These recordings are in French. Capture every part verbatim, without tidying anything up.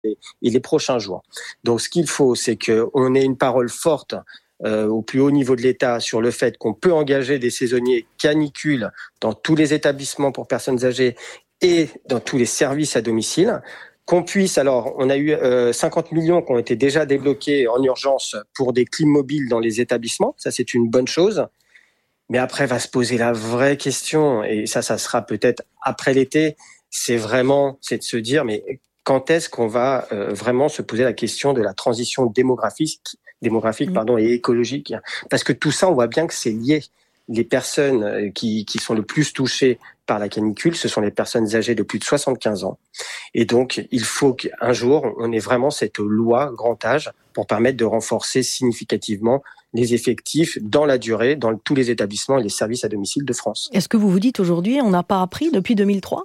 et les prochains jours. Donc, ce qu'il faut, c'est qu'on ait une parole forte euh, au plus haut niveau de l'État sur le fait qu'on peut engager des saisonniers canicules dans tous les établissements pour personnes âgées et dans tous les services à domicile. Qu'on puisse, alors, on a eu euh, cinquante millions qui ont été déjà débloqués en urgence pour des clim mobiles dans les établissements. Ça, c'est une bonne chose. Mais après, va se poser la vraie question, et ça, ça sera peut-être après l'été, c'est vraiment, c'est de se dire, mais quand est-ce qu'on va euh, vraiment se poser la question de la transition démographique, démographique mmh. pardon, et écologique? Parce que tout ça, on voit bien que c'est lié. Les personnes qui, qui sont le plus touchées par la canicule, ce sont les personnes âgées de plus de soixante-quinze ans. Et donc, il faut qu'un jour, on ait vraiment cette loi grand âge pour permettre de renforcer significativement les effectifs dans la durée, dans tous les établissements et les services à domicile de France. Est-ce que vous vous dites aujourd'hui, on n'a pas appris depuis deux mille trois ?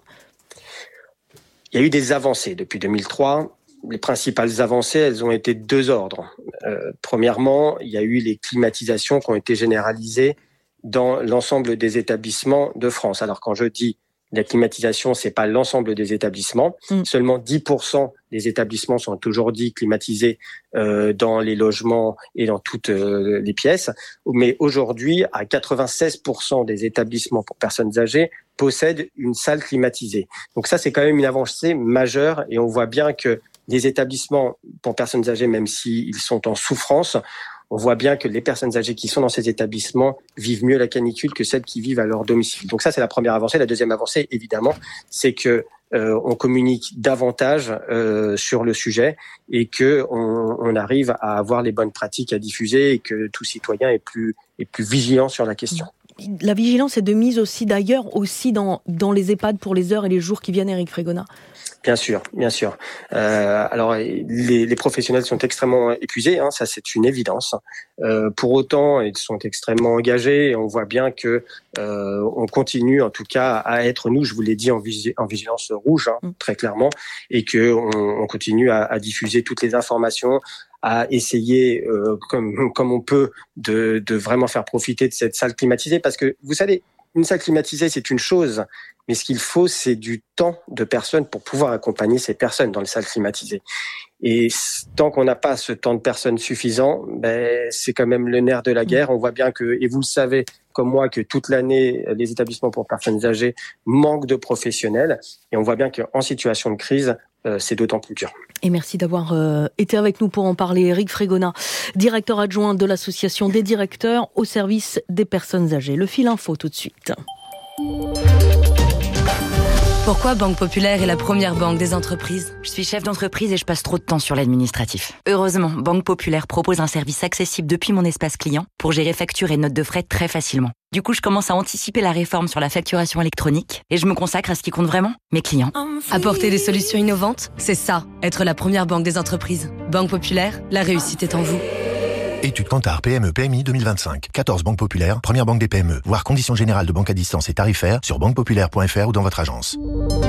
Il y a eu des avancées depuis deux mille trois. Les principales avancées, elles ont été de deux ordres. Euh, premièrement, il y a eu les climatisations qui ont été généralisées dans l'ensemble des établissements de France. Alors quand je dis la climatisation, c'est pas l'ensemble des établissements. Mmh. Seulement dix pour cent des établissements sont aujourd'hui climatisés euh, dans les logements et dans toutes euh, les pièces. Mais aujourd'hui, à quatre-vingt-seize pour cent des établissements pour personnes âgées possèdent une salle climatisée. Donc ça, c'est quand même une avancée majeure et on voit bien que les établissements pour personnes âgées, même s'ils sont en souffrance, on voit bien que les personnes âgées qui sont dans ces établissements vivent mieux la canicule que celles qui vivent à leur domicile. Donc ça, c'est la première avancée. La deuxième avancée, évidemment, c'est que euh, on communique davantage euh, sur le sujet et que on, on arrive à avoir les bonnes pratiques à diffuser et que tout citoyen est plus est plus vigilant sur la question. La vigilance est de mise aussi d'ailleurs aussi dans dans les EHPAD pour les heures et les jours qui viennent, Éric Frégonat. Bien sûr, bien sûr. Euh, alors, les, les professionnels sont extrêmement épuisés, hein, ça c'est une évidence. Euh, pour autant, ils sont extrêmement engagés et on voit bien que euh, on continue, en tout cas, à être nous, je vous l'ai dit, en, vigi- en vigilance rouge, hein, très clairement, et que on, on continue à, à diffuser toutes les informations, à essayer, euh, comme comme on peut, de, de vraiment faire profiter de cette salle climatisée, parce que vous savez, une salle climatisée, c'est une chose. Mais ce qu'il faut, c'est du temps de personnes pour pouvoir accompagner ces personnes dans les salles climatisées. Et tant qu'on n'a pas ce temps de personnes suffisant, ben, c'est quand même le nerf de la guerre. On voit bien que, et vous le savez comme moi, que toute l'année, les établissements pour personnes âgées manquent de professionnels. Et on voit bien qu'en situation de crise, euh, c'est d'autant plus dur. Et merci d'avoir euh, été avec nous pour en parler. Éric Frégonat, directeur adjoint de l'association des directeurs au service des personnes âgées. Le fil info tout de suite. Pourquoi Banque Populaire est la première banque des entreprises ? Je suis chef d'entreprise et je passe trop de temps sur l'administratif. Heureusement, Banque Populaire propose un service accessible depuis mon espace client pour gérer factures et notes de frais très facilement. Du coup, je commence à anticiper la réforme sur la facturation électronique et je me consacre à ce qui compte vraiment, mes clients. Apporter des solutions innovantes, c'est ça, être la première banque des entreprises. Banque Populaire, la réussite est en vous. Étude Kantar P M E P M I deux mille vingt-cinq. quatorze banques populaires, première banque des P M E. Voir conditions générales de banque à distance et tarifaires sur banque populaire point f r ou dans votre agence.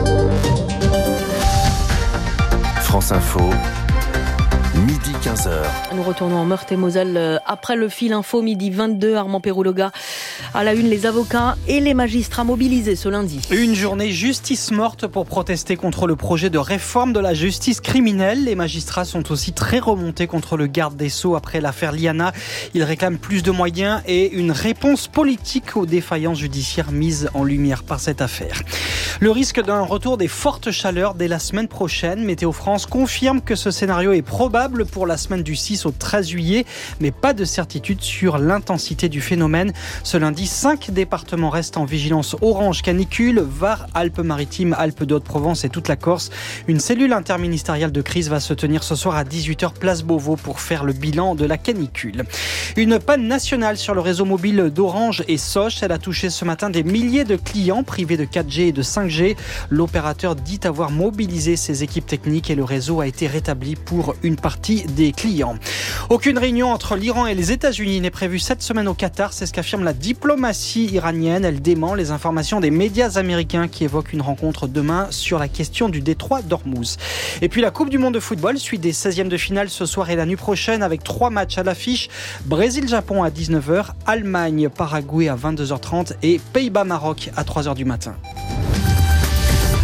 France Info, midi quinze heures. Nous retournons en Meurthe-et-Moselle après le fil info, midi vingt-deux. Armand Perrouloga à la une, les avocats et les magistrats mobilisés ce lundi. Une journée justice morte pour protester contre le projet de réforme de la justice criminelle. Les magistrats sont aussi très remontés contre le garde des Sceaux après l'affaire Liana. Ils réclament plus de moyens et une réponse politique aux défaillances judiciaires mises en lumière par cette affaire. Le risque d'un retour des fortes chaleurs dès la semaine prochaine. Météo France confirme que ce scénario est probable pour la semaine du six au treize juillet, mais pas de certitude sur l'intensité du phénomène. Ce lundi, cinq départements restent en vigilance orange canicule, Var, Alpes-Maritimes, Alpes-de-Haute-Provence et toute la Corse. Une cellule interministérielle de crise va se tenir ce soir à dix-huit heures place Beauvau pour faire le bilan de la canicule. Une panne nationale sur le réseau mobile d'Orange et Sosh. Elle a touché ce matin des milliers de clients privés de quatre G et de cinq G. L'opérateur dit avoir mobilisé ses équipes techniques et le réseau a été rétabli pour une partie des clients. Aucune réunion entre l'Iran et les États-Unis n'est prévue cette semaine au Qatar, c'est ce qu'affirme la diplomatie iranienne. Elle dément les informations des médias américains qui évoquent une rencontre demain sur la question du détroit d'Ormuz. Et puis la Coupe du monde de football suit des seizièmes de finale ce soir et la nuit prochaine avec trois matchs à l'affiche. Brésil-Japon à dix-neuf heures, Allemagne-Paraguay à vingt-deux heures trente et Pays-Bas-Maroc à trois heures du matin.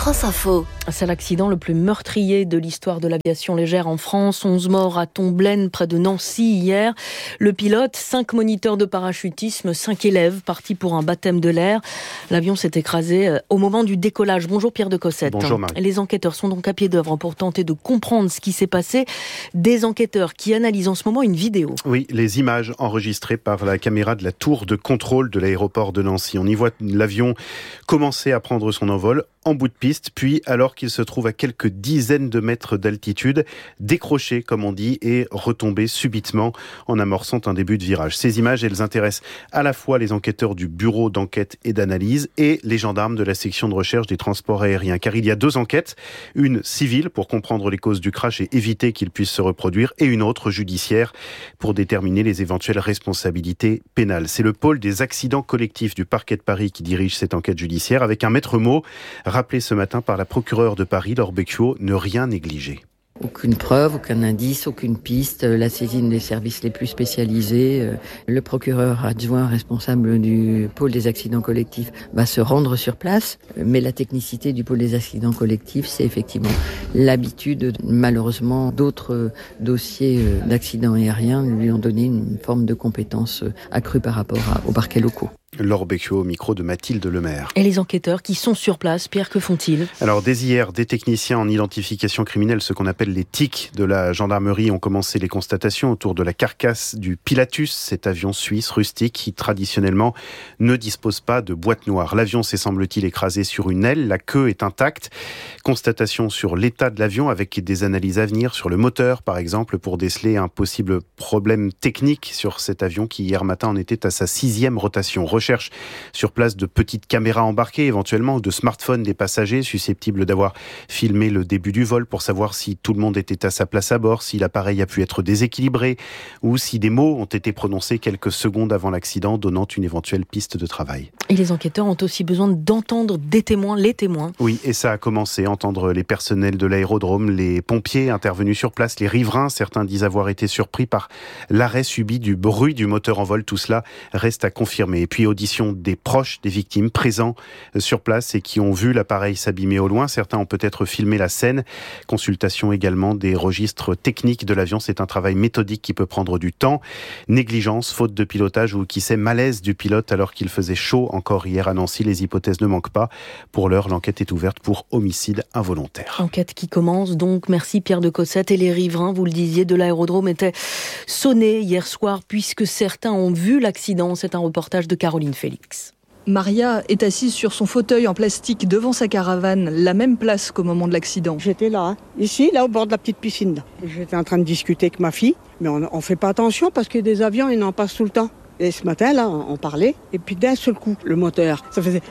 France Info. C'est l'accident le plus meurtrier de l'histoire de l'aviation légère en France. onze morts à Tomblaine, près de Nancy, hier. Le pilote, cinq moniteurs de parachutisme, cinq élèves partis pour un baptême de l'air. L'avion s'est écrasé au moment du décollage. Bonjour Pierre de Cossette. Bonjour Marie. Les enquêteurs sont donc à pied d'œuvre pour tenter de comprendre ce qui s'est passé. Des enquêteurs qui analysent en ce moment une vidéo. Oui, les images enregistrées par la caméra de la tour de contrôle de l'aéroport de Nancy. On y voit l'avion commencer à prendre son envol en bout de piste, puis alors qu'il se trouve à quelques dizaines de mètres d'altitude, décroché comme on dit et retomber subitement en amorçant un début de virage. Ces images, elles intéressent à la fois les enquêteurs du bureau d'enquête et d'analyse et les gendarmes de la section de recherche des transports aériens, car il y a deux enquêtes, une civile pour comprendre les causes du crash et éviter qu'il puisse se reproduire, et une autre judiciaire pour déterminer les éventuelles responsabilités pénales. C'est le pôle des accidents collectifs du parquet de Paris qui dirige cette enquête judiciaire avec un maître mot rappelé ce matin par la procureure de Paris, Laure Becchio, ne rien négliger. Aucune preuve, aucun indice, aucune piste, la saisine des services les plus spécialisés. Le procureur adjoint responsable du pôle des accidents collectifs va se rendre sur place, mais la technicité du pôle des accidents collectifs, c'est effectivement l'habitude. Malheureusement, d'autres dossiers d'accidents aériens lui ont donné une forme de compétence accrue par rapport aux parquets locaux. Laure Becchio au micro de Mathilde Lemaire. Et les enquêteurs qui sont sur place, Pierre, que font-ils ? Alors, dès hier, des techniciens en identification criminelle, ce qu'on appelle les T I C de la gendarmerie, ont commencé les constatations autour de la carcasse du Pilatus, cet avion suisse rustique qui, traditionnellement, ne dispose pas de boîte noire. L'avion s'est, semble-t-il, écrasé sur une aile, la queue est intacte. Constatation sur l'état de l'avion avec des analyses à venir sur le moteur, par exemple, pour déceler un possible problème technique sur cet avion qui, hier matin, en était à sa sixième rotation. Recherche sur place de petites caméras embarquées, éventuellement de smartphones des passagers susceptibles d'avoir filmé le début du vol pour savoir si tout le monde était à sa place à bord, si l'appareil a pu être déséquilibré ou si des mots ont été prononcés quelques secondes avant l'accident, donnant une éventuelle piste de travail. Et les enquêteurs ont aussi besoin d'entendre des témoins, les témoins. Oui, et ça a commencé, entendre les personnels de l'aérodrome, les pompiers intervenus sur place, les riverains, certains disent avoir été surpris par l'arrêt subi du bruit du moteur en vol, tout cela reste à confirmer. Et puis audition des proches des victimes présents sur place et qui ont vu l'appareil s'abîmer au loin. Certains ont peut-être filmé la scène. Consultation également des registres techniques de l'avion. C'est un travail méthodique qui peut prendre du temps. Négligence, faute de pilotage ou qui sait malaise du pilote alors qu'il faisait chaud encore hier à Nancy. Les hypothèses ne manquent pas. Pour l'heure, l'enquête est ouverte pour homicide involontaire. Enquête qui commence donc. Merci Pierre de Cossette. Et les riverains, vous le disiez, de l'aérodrome étaient sonnés hier soir puisque certains ont vu l'accident. C'est un reportage de Caroline Félix. Maria est assise sur son fauteuil en plastique devant sa caravane, la même place qu'au moment de l'accident. J'étais là, hein. Ici, là au bord de la petite piscine. Là. J'étais en train de discuter avec ma fille, mais on ne fait pas attention parce que des avions, ils en passent tout le temps. Et ce matin, là, on parlait, et puis d'un seul coup, le moteur, ça faisait...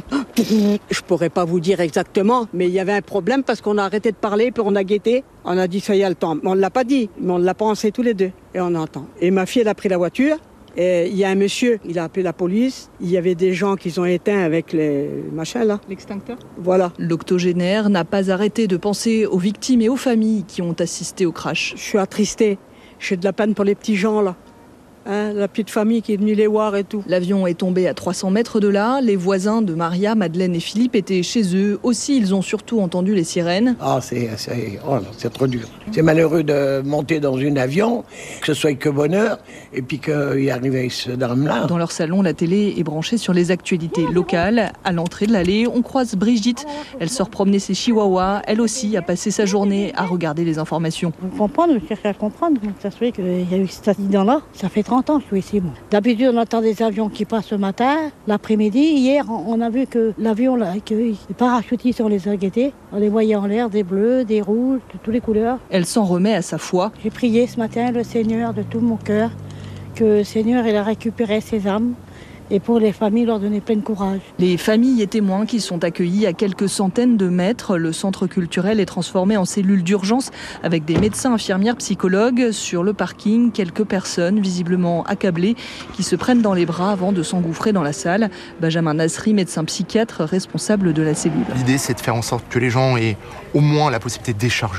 Je pourrais pas vous dire exactement, mais il y avait un problème parce qu'on a arrêté de parler, puis on a guetté. On a dit, ça y est, le temps. Mais on ne l'a pas dit, mais on l'a pensé tous les deux. Et on entend. Et ma fille, elle a pris la voiture. Et il y a un monsieur, il a appelé la police. Il y avait des gens qui ont éteint avec les machins là. L'extincteur ? Voilà. L'octogénaire n'a pas arrêté de penser aux victimes et aux familles qui ont assisté au crash. Je suis attristée. J'ai de la peine pour les petits gens là. Hein, la petite famille qui est venue les voir et tout. L'avion est tombé à trois cents mètres de là. Les voisins de Maria, Madeleine et Philippe étaient chez eux. Aussi, ils ont surtout entendu les sirènes. Ah, c'est, c'est, oh non, c'est trop dur. C'est malheureux de monter dans un avion, que ce soit que bonheur, et puis qu'il arrive ce drame-là. Dans leur salon, la télé est branchée sur les actualités locales. À l'entrée de l'allée, on croise Brigitte. Elle sort promener ses chihuahuas. Elle aussi a passé sa journée à regarder les informations. Vous comprenez, je cherche à comprendre. Ça se fait qu'il y a eu cet accident-là. Ça fait trente ans que je suis ici. Bon. D'habitude, on attend des avions qui passent ce matin, l'après-midi. Hier, on a vu que l'avion, là, que les parachutistes, on les a guettés. On les voyait en l'air, des bleus, des rouges, de toutes les couleurs. Elle s'en remet à sa foi. J'ai prié ce matin le Seigneur de tout mon cœur, que le Seigneur il a récupéré ses âmes. Et pour les familles, leur donner plein de courage. Les familles et témoins qui sont accueillis à quelques centaines de mètres. Le centre culturel est transformé en cellule d'urgence avec des médecins, infirmières, psychologues. Sur le parking, quelques personnes visiblement accablées qui se prennent dans les bras avant de s'engouffrer dans la salle. Benjamin Nasri, médecin psychiatre responsable de la cellule. L'idée, c'est de faire en sorte que les gens aient au moins la possibilité de décharger.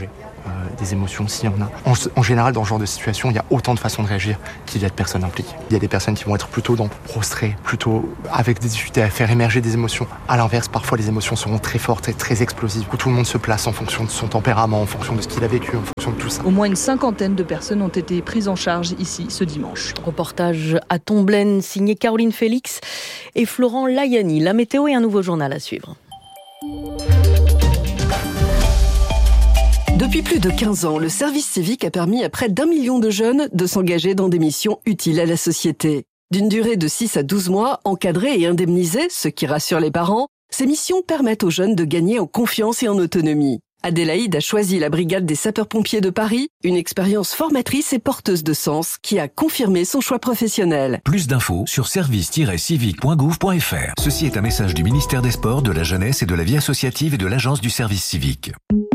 euh, des émotions s'il y en a. En, en général, dans ce genre de situation, il y a autant de façons de réagir qu'il y a de personnes impliquées. Il y a des personnes qui vont être plutôt dans prostrées, plutôt avec des difficultés à faire émerger des émotions. À l'inverse, parfois les émotions seront très fortes et très explosives, où tout le monde se place en fonction de son tempérament, en fonction de ce qu'il a vécu, en fonction de tout ça. Au moins une cinquantaine de personnes ont été prises en charge ici ce dimanche. Reportage à Tomblaine, signé Caroline Félix et Florent Layani. La météo et un nouveau journal à suivre. Depuis plus de quinze ans, le service civique a permis à près d'un million de jeunes de s'engager dans des missions utiles à la société. D'une durée de six à douze mois, encadrées et indemnisées, ce qui rassure les parents, ces missions permettent aux jeunes de gagner en confiance et en autonomie. Adélaïde a choisi la brigade des sapeurs-pompiers de Paris, une expérience formatrice et porteuse de sens qui a confirmé son choix professionnel. Plus d'infos sur service tiret civique point gouv point f r. Ceci est un message du ministère des Sports, de la Jeunesse et de la Vie associative et de l'Agence du service civique.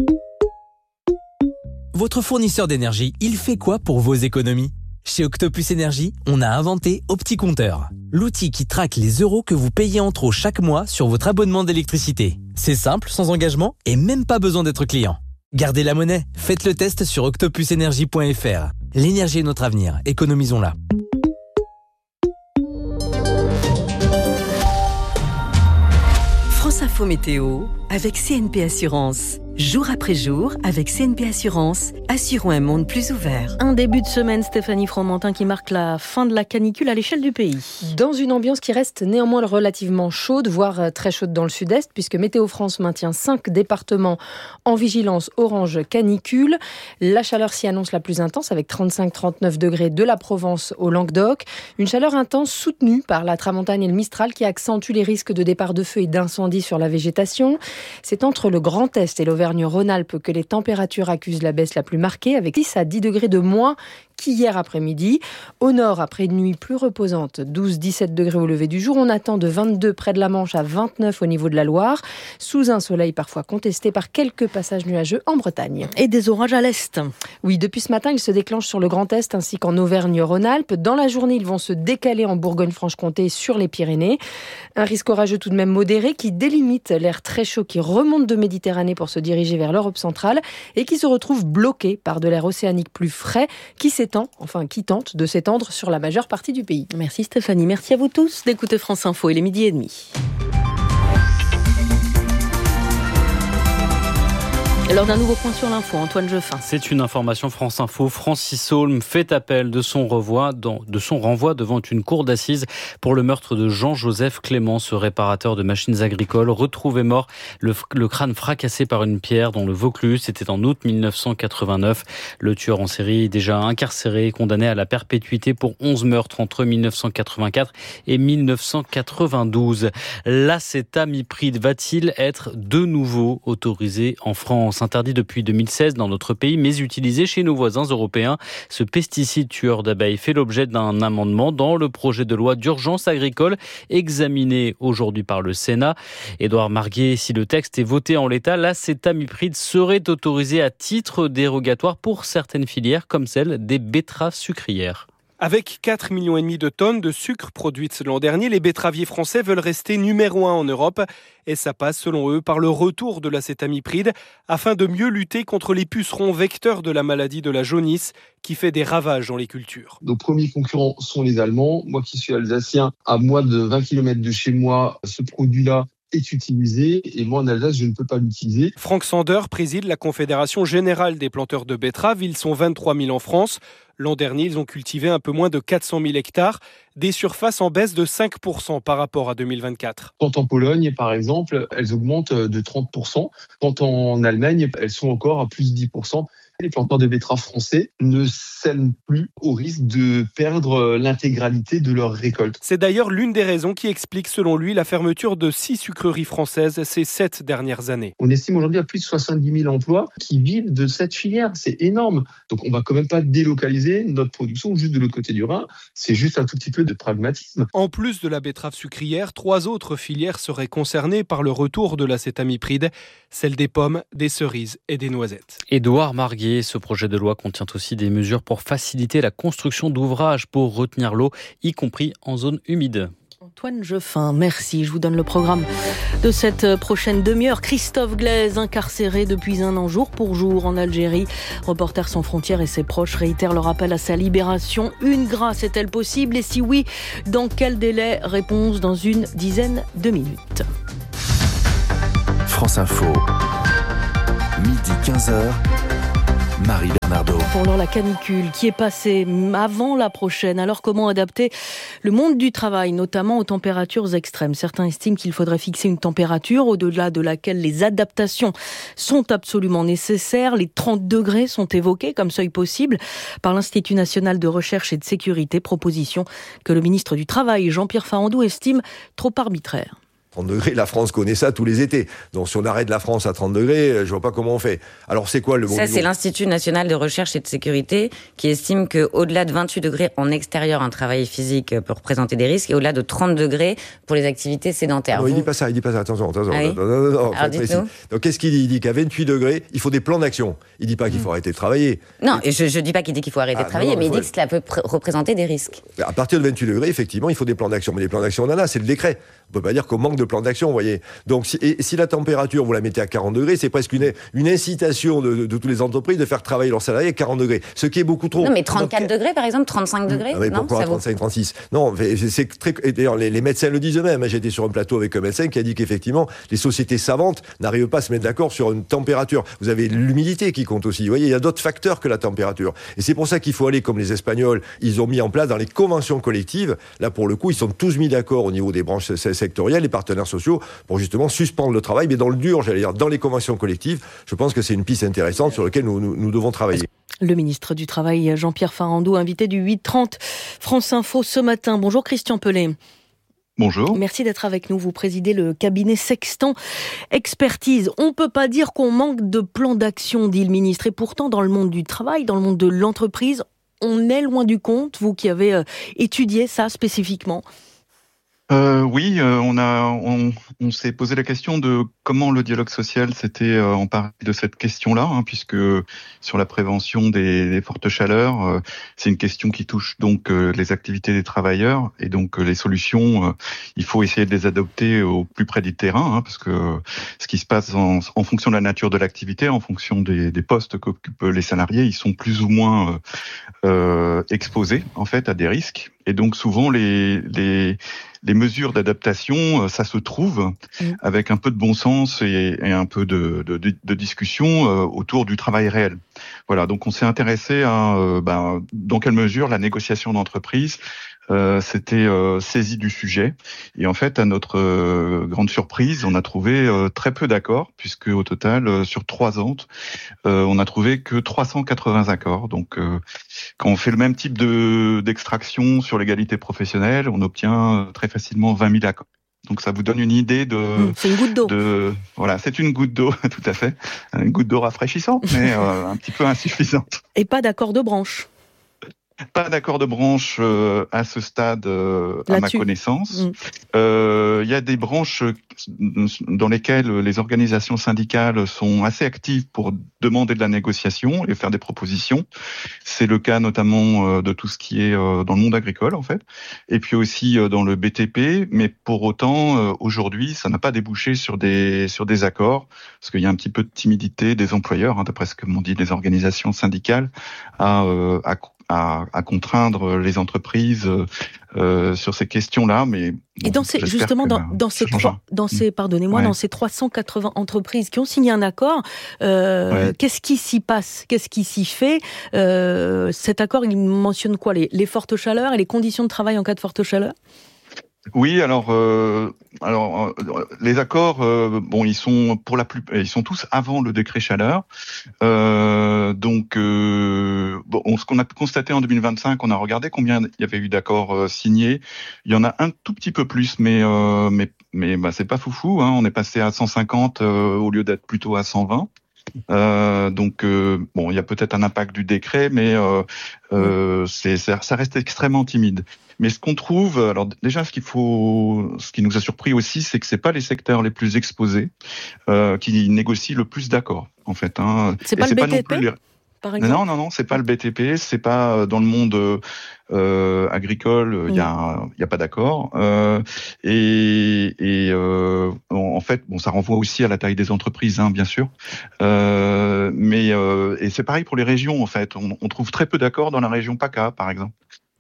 Votre fournisseur d'énergie, il fait quoi pour vos économies ? Chez Octopus Énergie, on a inventé OptiCompteur, l'outil qui traque les euros que vous payez en trop chaque mois sur votre abonnement d'électricité. C'est simple, sans engagement et même pas besoin d'être client. Gardez la monnaie, faites le test sur octopus énergie point f r. L'énergie est notre avenir, économisons-la. France Info Météo avec C N P Assurance. Jour après jour, avec C N P Assurance, assurons un monde plus ouvert. Un début de semaine, Stéphanie Fromentin, qui marque la fin de la canicule à l'échelle du pays. Dans une ambiance qui reste néanmoins relativement chaude, voire très chaude dans le sud-est, puisque Météo France maintient cinq départements en vigilance orange canicule. La chaleur s'y annonce la plus intense, avec trente-cinq à trente-neuf degrés de la Provence au Languedoc. Une chaleur intense soutenue par la tramontane et le Mistral, qui accentue les risques de départ de feu et d'incendie sur la végétation. C'est entre le Grand Est et l'Auvergne-Rhône-Alpes que les températures accusent la baisse la plus marquée, avec six à dix degrés de moins qu'hier après-midi. Au nord, après une nuit plus reposante, douze à dix-sept degrés au lever du jour, on attend de vingt-deux près de la Manche à vingt-neuf au niveau de la Loire, sous un soleil parfois contesté par quelques passages nuageux en Bretagne. Et des orages à l'est. Oui, depuis ce matin, ils se déclenchent sur le Grand Est ainsi qu'en Auvergne-Rhône-Alpes. Dans la journée, ils vont se décaler en Bourgogne-Franche-Comté sur les Pyrénées. Un risque orageux tout de même modéré qui délimite l'air très chaud qui remonte de Méditerranée pour se diriger vers l'Europe centrale et qui se retrouve bloqué par de l'air océanique plus frais qui s'étend, enfin qui tente de s'étendre sur la majeure partie du pays. Merci Stéphanie, merci à vous tous d'écouter France Info, il est midi et demi. Lors d'un nouveau point sur l'info, Antoine Jeffin. C'est une information France Info. Francis Holm fait appel de son, renvoi, dans, de son renvoi devant une cour d'assises pour le meurtre de Jean-Joseph Clément, ce réparateur de machines agricoles, retrouvé mort, le, le crâne fracassé par une pierre dans le Vaucluse. C'était en août mille neuf cent quatre-vingt-neuf. Le tueur en série, déjà incarcéré, condamné à la perpétuité pour onze meurtres entre mille neuf cent quatre-vingt-quatre et mille neuf cent quatre-vingt-douze. L'acétamipride va-t-il être de nouveau autorisé en France ? Interdit depuis deux mille seize dans notre pays, mais utilisé chez nos voisins européens. Ce pesticide tueur d'abeilles fait l'objet d'un amendement dans le projet de loi d'urgence agricole examiné aujourd'hui par le Sénat. Édouard Marguet, si le texte est voté en l'état, l'acétamipride serait autorisé à titre dérogatoire pour certaines filières, comme celle des betteraves sucrières. Avec quatre virgule cinq millions de tonnes de sucre produites l'an dernier, les betteraviers français veulent rester numéro un en Europe. Et ça passe, selon eux, par le retour de l'acétamipride afin de mieux lutter contre les pucerons vecteurs de la maladie de la jaunisse qui fait des ravages dans les cultures. Nos premiers concurrents sont les Allemands. Moi qui suis alsacien, à moins de vingt kilomètres de chez moi, ce produit-là est utilisé et moi en Alsace je ne peux pas l'utiliser. Franck Sander préside la Confédération Générale des Planteurs de Betteraves. Ils sont vingt-trois mille en France. L'an dernier, ils ont cultivé un peu moins de quatre cent mille hectares, des surfaces en baisse de cinq pour cent par rapport à deux mille vingt-quatre. Quand en Pologne, par exemple, elles augmentent de trente pour cent. Quand en Allemagne, elles sont encore à plus de dix pour cent. Les planteurs de betteraves français ne sèment plus au risque de perdre l'intégralité de leur récolte. C'est d'ailleurs l'une des raisons qui explique, selon lui, la fermeture de six sucreries françaises ces sept dernières années. On estime aujourd'hui à plus de soixante-dix mille emplois qui vivent de cette filière. C'est énorme. Donc on ne va quand même pas délocaliser notre production juste de l'autre côté du Rhin. C'est juste un tout petit peu de pragmatisme. En plus de la betterave sucrière, trois autres filières seraient concernées par le retour de l'acétamipride, celle des pommes, des cerises et des noisettes. Édouard Marguet. Ce projet de loi contient aussi des mesures pour faciliter la construction d'ouvrages pour retenir l'eau, y compris en zone humide. Antoine Jeffin, merci. Je vous donne le programme de cette prochaine demi-heure. Christophe Glaise, incarcéré depuis un an jour pour jour en Algérie. Reporters sans frontières et ses proches réitèrent leur appel à sa libération. Une grâce est-elle possible? Et si oui, dans quel délai? Réponse dans une dizaine de minutes. France Info, midi quinze heures. Marie Bernardo. Pour l'heure, la canicule qui est passée avant la prochaine. Alors comment adapter le monde du travail, notamment aux températures extrêmes? Certains estiment qu'il faudrait fixer une température au-delà de laquelle les adaptations sont absolument nécessaires. Les trente degrés sont évoqués comme seuil possible par l'Institut national de recherche et de sécurité. Proposition que le ministre du Travail, Jean-Pierre Farandou, estime trop arbitraire. trente degrés, la France connaît ça tous les étés. Donc si on arrête la France à trente degrés, je vois pas comment on fait. Alors c'est quoi le bon Ça, niveau? C'est l'Institut national de recherche et de sécurité qui estime qu'au-delà de vingt-huit degrés en extérieur, un travail physique peut représenter des risques, et au-delà de trente degrés pour les activités sédentaires. Non, Vous... il dit pas ça, il dit pas ça. Attention, attention. Ah oui non, non, non, non, Alors dites-nous. Donc qu'est-ce qu'il dit? Il dit qu'à vingt-huit degrés, il faut des plans d'action. Il dit pas qu'il faut arrêter de travailler. Non, et je ne dis pas qu'il dit qu'il faut arrêter Ah, de travailler, non, non, mais il faut... dit que cela peut pr- représenter des risques. À partir de vingt-huit degrés, effectivement, il faut des plans d'action. Mais les plans d'action, on en a, c'est le décret. On peut pas dire qu'on manque de plans d'action, vous voyez. Donc, si, et si la température, vous la mettez à quarante degrés, c'est presque une, une incitation de, de, de toutes les entreprises de faire travailler leurs salariés à quarante degrés. Ce qui est beaucoup trop. Non, mais trente-quatre Donc, degrés, par exemple, trente-cinq degrés? Ah, mais non, pourquoi ça trente-cinq, trente-six? Non, c'est très, et d'ailleurs, les, les médecins le disent eux-mêmes. J'étais sur un plateau avec un médecin qui a dit qu'effectivement, les sociétés savantes n'arrivent pas à se mettre d'accord sur une température. Vous avez l'humidité qui compte aussi. Vous voyez, il y a d'autres facteurs que la température. Et c'est pour ça qu'il faut aller comme les Espagnols. Ils ont mis en place dans les conventions collectives. Là, pour le coup, ils sont tous mis d'accord au niveau des branches sectorielles, les partenaires sociaux, pour justement suspendre le travail, mais dans le dur, j'allais dire, dans les conventions collectives. Je pense que c'est une piste intéressante sur laquelle nous, nous, nous devons travailler. Le ministre du Travail, Jean-Pierre Farandou, invité du huit trente France Info ce matin. Bonjour Christian Pellet. Bonjour. Merci d'être avec nous. Vous présidez le cabinet Sextant Expertise. On ne peut pas dire qu'on manque de plan d'action, dit le ministre. Et pourtant, dans le monde du travail, dans le monde de l'entreprise, on est loin du compte. Vous qui avez euh, étudié ça spécifiquement. Euh, oui, euh, on a, on, on s'est posé la question de comment le dialogue social s'était euh, emparé de cette question-là, hein, puisque sur la prévention des, des fortes chaleurs, euh, c'est une question qui touche donc euh, les activités des travailleurs, et donc euh, les solutions, euh, il faut essayer de les adopter au plus près du terrain, hein, parce que euh, ce qui se passe en, en fonction de la nature de l'activité, en fonction des, des postes qu'occupent les salariés, ils sont plus ou moins euh, euh, exposés en fait à des risques, et donc souvent les les Les mesures d'adaptation, ça se trouve avec un peu de bon sens et, et un peu de, de, de discussion euh, autour du travail réel. Voilà, donc on s'est intéressé à euh, ben, dans quelle mesure la négociation d'entreprise euh, s'était euh, saisie du sujet. Et en fait, à notre euh, grande surprise, on a trouvé euh, très peu d'accords, puisque au total, euh, sur trois ans, euh, on a trouvé que trois cent quatre-vingts accords. Donc, euh, quand on fait le même type de d'extraction sur l'égalité professionnelle, on obtient très facilement vingt mille accords. Donc ça vous donne une idée de... Mmh, c'est une goutte d'eau. De, voilà, c'est une goutte d'eau, tout à fait. Une goutte d'eau rafraîchissante, mais euh, un petit peu insuffisante. Et pas d'accord de branche. Pas d'accord de branche euh, à ce stade, euh, à ma connaissance. Il mmh. euh, y a des branches dans lesquelles les organisations syndicales sont assez actives pour demander de la négociation et faire des propositions. C'est le cas notamment euh, de tout ce qui est euh, dans le monde agricole, en fait, et puis aussi euh, dans le B T P. Mais pour autant, euh, aujourd'hui, ça n'a pas débouché sur des sur des accords, parce qu'il y a un petit peu de timidité des employeurs, hein, d'après ce que m'ont dit les organisations syndicales, à, euh, à À, à contraindre les entreprises euh, sur ces questions-là, mais bon, et dans ces justement que, dans, dans ces trois, dans ces pardonnez-moi, ouais. dans ces trois cent quatre-vingts entreprises qui ont signé un accord, euh, ouais. qu'est-ce qui s'y passe, qu'est-ce qui s'y fait euh, Cet accord, il mentionne quoi, les, les fortes chaleurs et les conditions de travail en cas de forte chaleur? Oui, alors, euh, alors euh, les accords, euh, bon, ils sont pour la plus, ils sont tous avant le décret chaleur. Euh, donc, euh, bon, ce qu'on a constaté en deux mille vingt-cinq, on a regardé combien il y avait eu d'accords euh, signés. Il y en a un tout petit peu plus, mais euh, mais mais bah, c'est pas foufou. Hein, on est passé à cent cinquante euh, au lieu d'être plutôt à cent vingt. Euh, donc euh, bon, il y a peut-être un impact du décret, mais euh, euh, c'est, ça, ça reste extrêmement timide. Mais ce qu'on trouve, alors déjà, ce qu'il faut, ce qui nous a surpris aussi, c'est que c'est pas les secteurs les plus exposés euh, qui négocient le plus d'accords, en fait. Hein. C'est pas Et le c'est B T P. pas non plus les... par exemple? Non, non, non, c'est pas le B T P, c'est pas dans le monde euh, agricole, il y a, il y a pas d'accord. Euh, et et euh, en fait, bon, ça renvoie aussi à la taille des entreprises, hein, bien sûr. Euh, mais euh, et c'est pareil pour les régions, en fait. On, on trouve très peu d'accords dans la région PACA, par exemple.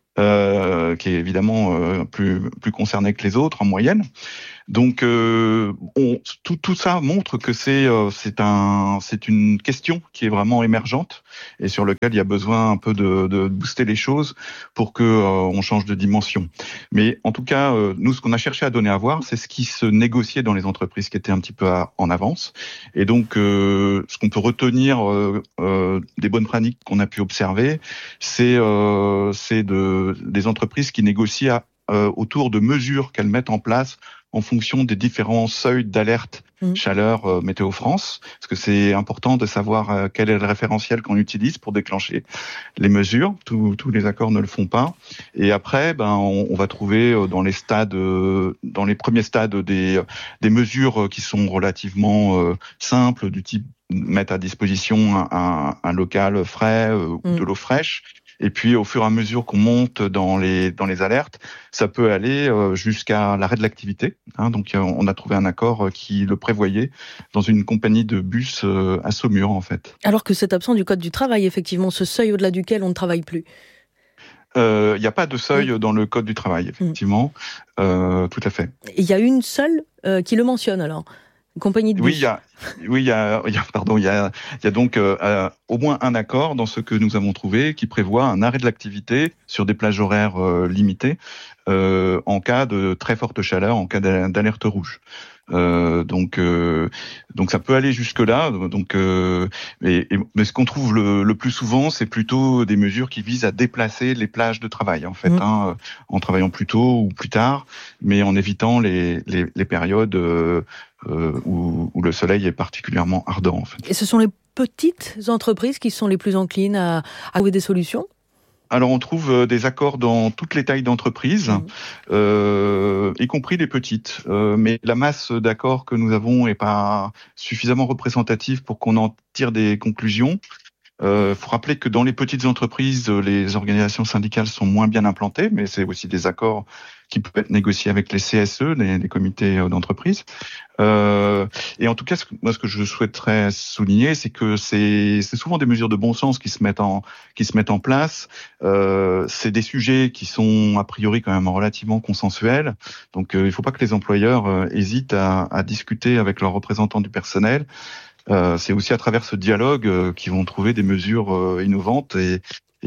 Euh, qui est évidemment euh, plus plus concerné que les autres en moyenne. Donc, euh, on, tout tout ça montre que c'est euh, c'est un c'est une question qui est vraiment émergente et sur lequel il y a besoin un peu de, de booster les choses pour que euh, on change de dimension. Mais en tout cas, euh, nous, ce qu'on a cherché à donner à voir, c'est ce qui se négociait dans les entreprises qui étaient un petit peu à, en avance. Et donc, euh, ce qu'on peut retenir euh, euh, des bonnes pratiques qu'on a pu observer, c'est euh, c'est de des entreprises qui négocient à, euh, autour de mesures qu'elles mettent en place en fonction des différents seuils d'alerte mmh. chaleur euh, Météo France, parce que c'est important de savoir euh, quel est le référentiel qu'on utilise pour déclencher les mesures. Tous, tous les accords ne le font pas. Et après, ben, on, on va trouver euh, dans les stades, euh, dans les premiers stades des des mesures qui sont relativement euh, simples, du type mettre à disposition un, un, un local frais euh, mmh. ou de l'eau fraîche. Et puis, au fur et à mesure qu'on monte dans les dans les alertes, ça peut aller euh, jusqu'à l'arrêt de l'activité. Hein, donc, on a trouvé un accord qui le prévoyait dans une compagnie de bus euh, à Saumur, en fait. Alors que c'est absent du Code du travail, effectivement, ce seuil au-delà duquel on ne travaille plus. Il euh, n'y a pas de seuil mmh. dans le Code du travail, effectivement. Mmh. Euh, tout à fait. Il y a une seule euh, qui le mentionne, alors. Compagnie de bus. Oui, il y a, oui, il y a, il y a, pardon, il y a, il y a donc euh, au moins un accord dans ce que nous avons trouvé qui prévoit un arrêt de l'activité sur des plages horaires euh, limitées euh, en cas de très forte chaleur, en cas d'alerte rouge. Euh, donc, euh, donc ça peut aller jusque là. Donc, euh, et, et, mais ce qu'on trouve le, le plus souvent, c'est plutôt des mesures qui visent à déplacer les plages de travail, en fait, mmh. hein, en travaillant plus tôt ou plus tard, mais en évitant les, les, les périodes euh, euh, où, où le soleil est particulièrement ardent, en fait. Et ce sont les petites entreprises qui sont les plus enclines à, à trouver des solutions ? Alors, on trouve des accords dans toutes les tailles d'entreprises, mmh. euh, y compris les petites. Euh, mais la masse d'accords que nous avons est pas suffisamment représentative pour qu'on en tire des conclusions. Il euh, faut rappeler que dans les petites entreprises, les organisations syndicales sont moins bien implantées, mais c'est aussi des accords qui peuvent être négociés avec les C S E, les, les comités d'entreprise. Euh, et en tout cas, ce que, moi, ce que je souhaiterais souligner, c'est que c'est, c'est souvent des mesures de bon sens qui se mettent en, qui se mettent en place. Euh, c'est des sujets qui sont a priori quand même relativement consensuels. Donc, euh, il ne faut pas que les employeurs euh, hésitent à, à discuter avec leurs représentants du personnel. Euh, c'est aussi à travers ce dialogue euh, qu'ils vont trouver des mesures euh, innovantes et,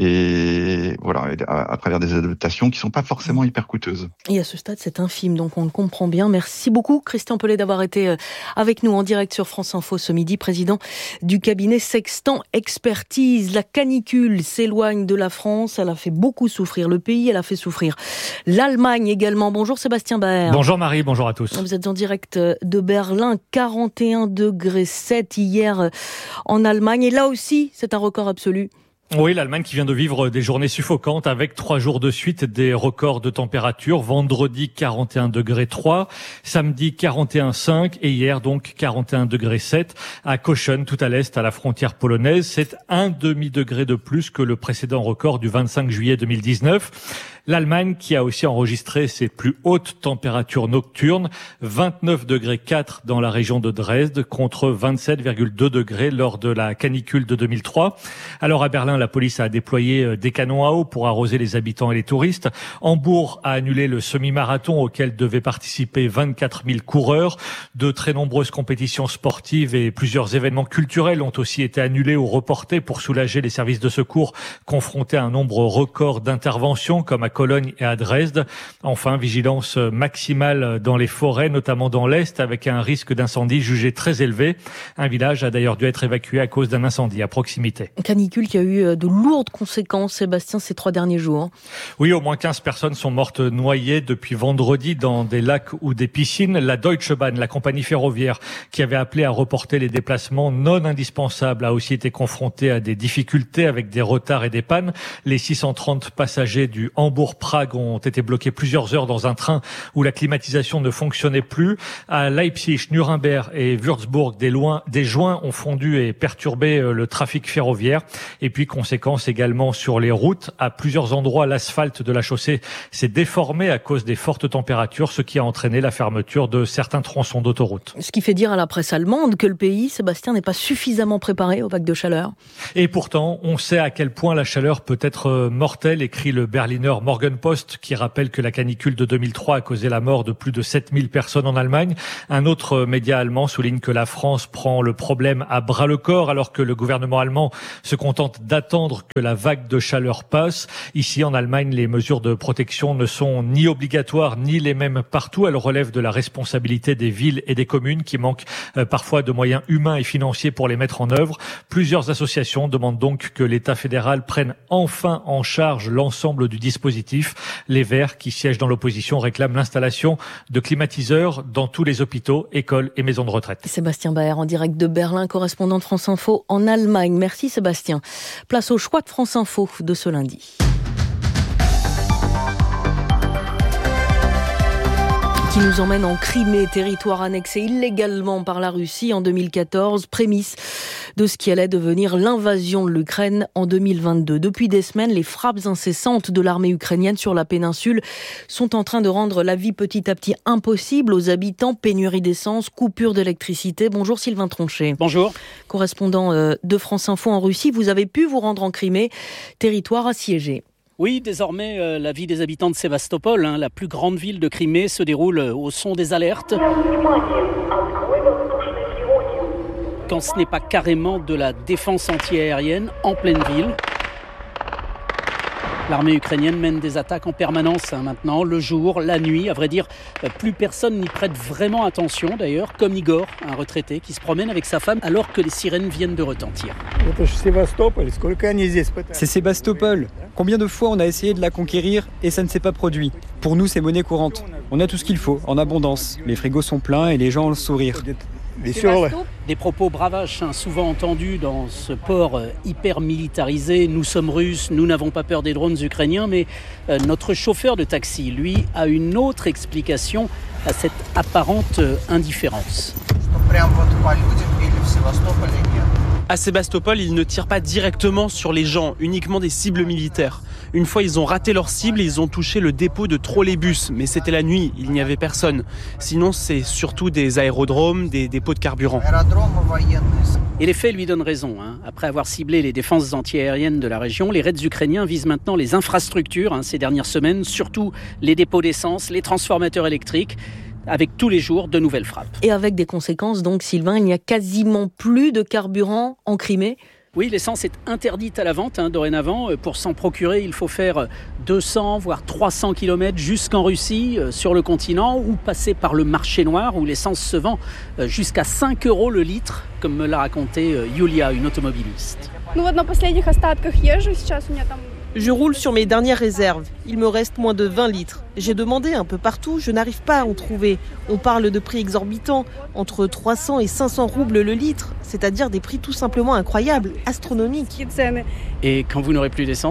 et voilà, à, à travers des adaptations qui sont pas forcément hyper coûteuses. Et à ce stade, c'est infime, donc on le comprend bien. Merci beaucoup, Christian Pellet, d'avoir été avec nous en direct sur France Info ce midi, président du cabinet Sextant Expertise. La canicule s'éloigne de la France, elle a fait beaucoup souffrir le pays, elle a fait souffrir l'Allemagne également. Bonjour Sébastien Baer. Bonjour Marie, bonjour à tous. Vous êtes en direct de Berlin, quarante et un degrés sept hier en Allemagne, et là aussi, c'est un record absolu. Oui, l'Allemagne qui vient de vivre des journées suffocantes avec trois jours de suite des records de température. Vendredi, quarante et un degrés trois, samedi, quarante et un cinq et hier donc quarante et un degrés sept à Cochem, tout à l'est, à la frontière polonaise. C'est un demi-degré de plus que le précédent record du vingt-cinq juillet deux mille dix-neuf. L'Allemagne qui a aussi enregistré ses plus hautes températures nocturnes, vingt-neuf degrés quatre dans la région de Dresde contre vingt-sept virgule deux degrés lors de la canicule de deux mille trois. Alors à Berlin, la police a déployé des canons à eau pour arroser les habitants et les touristes. Hambourg a annulé le semi-marathon auquel devaient participer vingt-quatre mille coureurs. De très nombreuses compétitions sportives et plusieurs événements culturels ont aussi été annulés ou reportés pour soulager les services de secours confrontés à un nombre record d'interventions comme à Cologne et à Dresde. Enfin, vigilance maximale dans les forêts, notamment dans l'Est, avec un risque d'incendie jugé très élevé. Un village a d'ailleurs dû être évacué à cause d'un incendie à proximité. Canicule qui a eu de lourdes conséquences, Sébastien, ces trois derniers jours. Oui, au moins quinze personnes sont mortes noyées depuis vendredi dans des lacs ou des piscines. La Deutsche Bahn, la compagnie ferroviaire qui avait appelé à reporter les déplacements non indispensables, a aussi été confrontée à des difficultés avec des retards et des pannes. Les six cent trente passagers du Hambourg Strasbourg, Prague ont été bloqués plusieurs heures dans un train où la climatisation ne fonctionnait plus. À Leipzig, Nuremberg et Würzburg, des, loin, des joints ont fondu et perturbé le trafic ferroviaire. Et puis, conséquence également sur les routes. À plusieurs endroits, l'asphalte de la chaussée s'est déformé à cause des fortes températures, ce qui a entraîné la fermeture de certains tronçons d'autoroute. Ce qui fait dire à la presse allemande que le pays, Sébastien, n'est pas suffisamment préparé aux vagues de chaleur. Et pourtant, on sait à quel point la chaleur peut être mortelle, écrit le Berliner Morgenpost, qui rappelle que la canicule de deux mille trois a causé la mort de plus de sept mille personnes en Allemagne. Un autre média allemand souligne que la France prend le problème à bras-le-corps, alors que le gouvernement allemand se contente d'attendre que la vague de chaleur passe. Ici, en Allemagne, les mesures de protection ne sont ni obligatoires, ni les mêmes partout. Elles relèvent de la responsabilité des villes et des communes qui manquent euh, parfois de moyens humains et financiers pour les mettre en œuvre. Plusieurs associations demandent donc que l'État fédéral prenne enfin en charge l'ensemble du dispositif. Les Verts, qui siègent dans l'opposition, réclament l'installation de climatiseurs dans tous les hôpitaux, écoles et maisons de retraite. Sébastien Baer, en direct de Berlin, correspondant de France Info en Allemagne. Merci Sébastien. Place au choix de France Info de ce lundi. Qui nous emmène en Crimée, territoire annexé illégalement par la Russie en deux mille quatorze, prémisse de ce qui allait devenir l'invasion de l'Ukraine en deux mille vingt-deux. Depuis des semaines, les frappes incessantes de l'armée ukrainienne sur la péninsule sont en train de rendre la vie petit à petit impossible aux habitants. Pénurie d'essence, coupure d'électricité. Bonjour Sylvain Tronchet. Bonjour. Correspondant de France Info en Russie, vous avez pu vous rendre en Crimée, territoire assiégé. Oui, désormais, euh, la vie des habitants de Sébastopol, hein, la plus grande ville de Crimée, se déroule euh, au son des alertes. Quand ce n'est pas carrément de la défense antiaérienne en pleine ville. L'armée ukrainienne mène des attaques en permanence hein, maintenant, le jour, la nuit. À vrai dire, plus personne n'y prête vraiment attention d'ailleurs, comme Igor, un retraité qui se promène avec sa femme alors que les sirènes viennent de retentir. C'est Sébastopol. Combien de fois on a essayé de la conquérir et ça ne s'est pas produit. Pour nous, c'est monnaie courante. On a tout ce qu'il faut, en abondance. Les frigos sont pleins et les gens ont le sourire. Des propos bravaches, hein, souvent entendus dans ce port euh, hyper militarisé. Nous sommes Russes, nous n'avons pas peur des drones ukrainiens, mais euh, notre chauffeur de taxi, lui, a une autre explication à cette apparente euh, indifférence. À Sébastopol, ils ne tirent pas directement sur les gens, uniquement des cibles militaires. Une fois, ils ont raté leur cible et ils ont touché le dépôt de trolleybus. Mais c'était la nuit, il n'y avait personne. Sinon, c'est surtout des aérodromes, des dépôts de carburant. Et les faits lui donnent raison. Hein. Après avoir ciblé les défenses antiaériennes de la région, les raids ukrainiens visent maintenant les infrastructures hein, ces dernières semaines, surtout les dépôts d'essence, les transformateurs électriques, avec tous les jours de nouvelles frappes. Et avec des conséquences, donc Sylvain, il n'y a quasiment plus de carburant en Crimée. Oui, l'essence est interdite à la vente hein, dorénavant. Pour s'en procurer, il faut faire deux cents voire trois cents kilomètres jusqu'en Russie, euh, sur le continent, ou passer par le marché noir où l'essence se vend euh, jusqu'à cinq euros le litre, comme me l'a raconté euh, Yulia, une automobiliste. Je roule sur mes dernières réserves. Il me reste moins de vingt litres. J'ai demandé un peu partout, je n'arrive pas à en trouver. On parle de prix exorbitants, entre trois cents et cinq cents roubles le litre, c'est-à-dire des prix tout simplement incroyables, astronomiques. Et quand vous n'aurez plus d'essence ?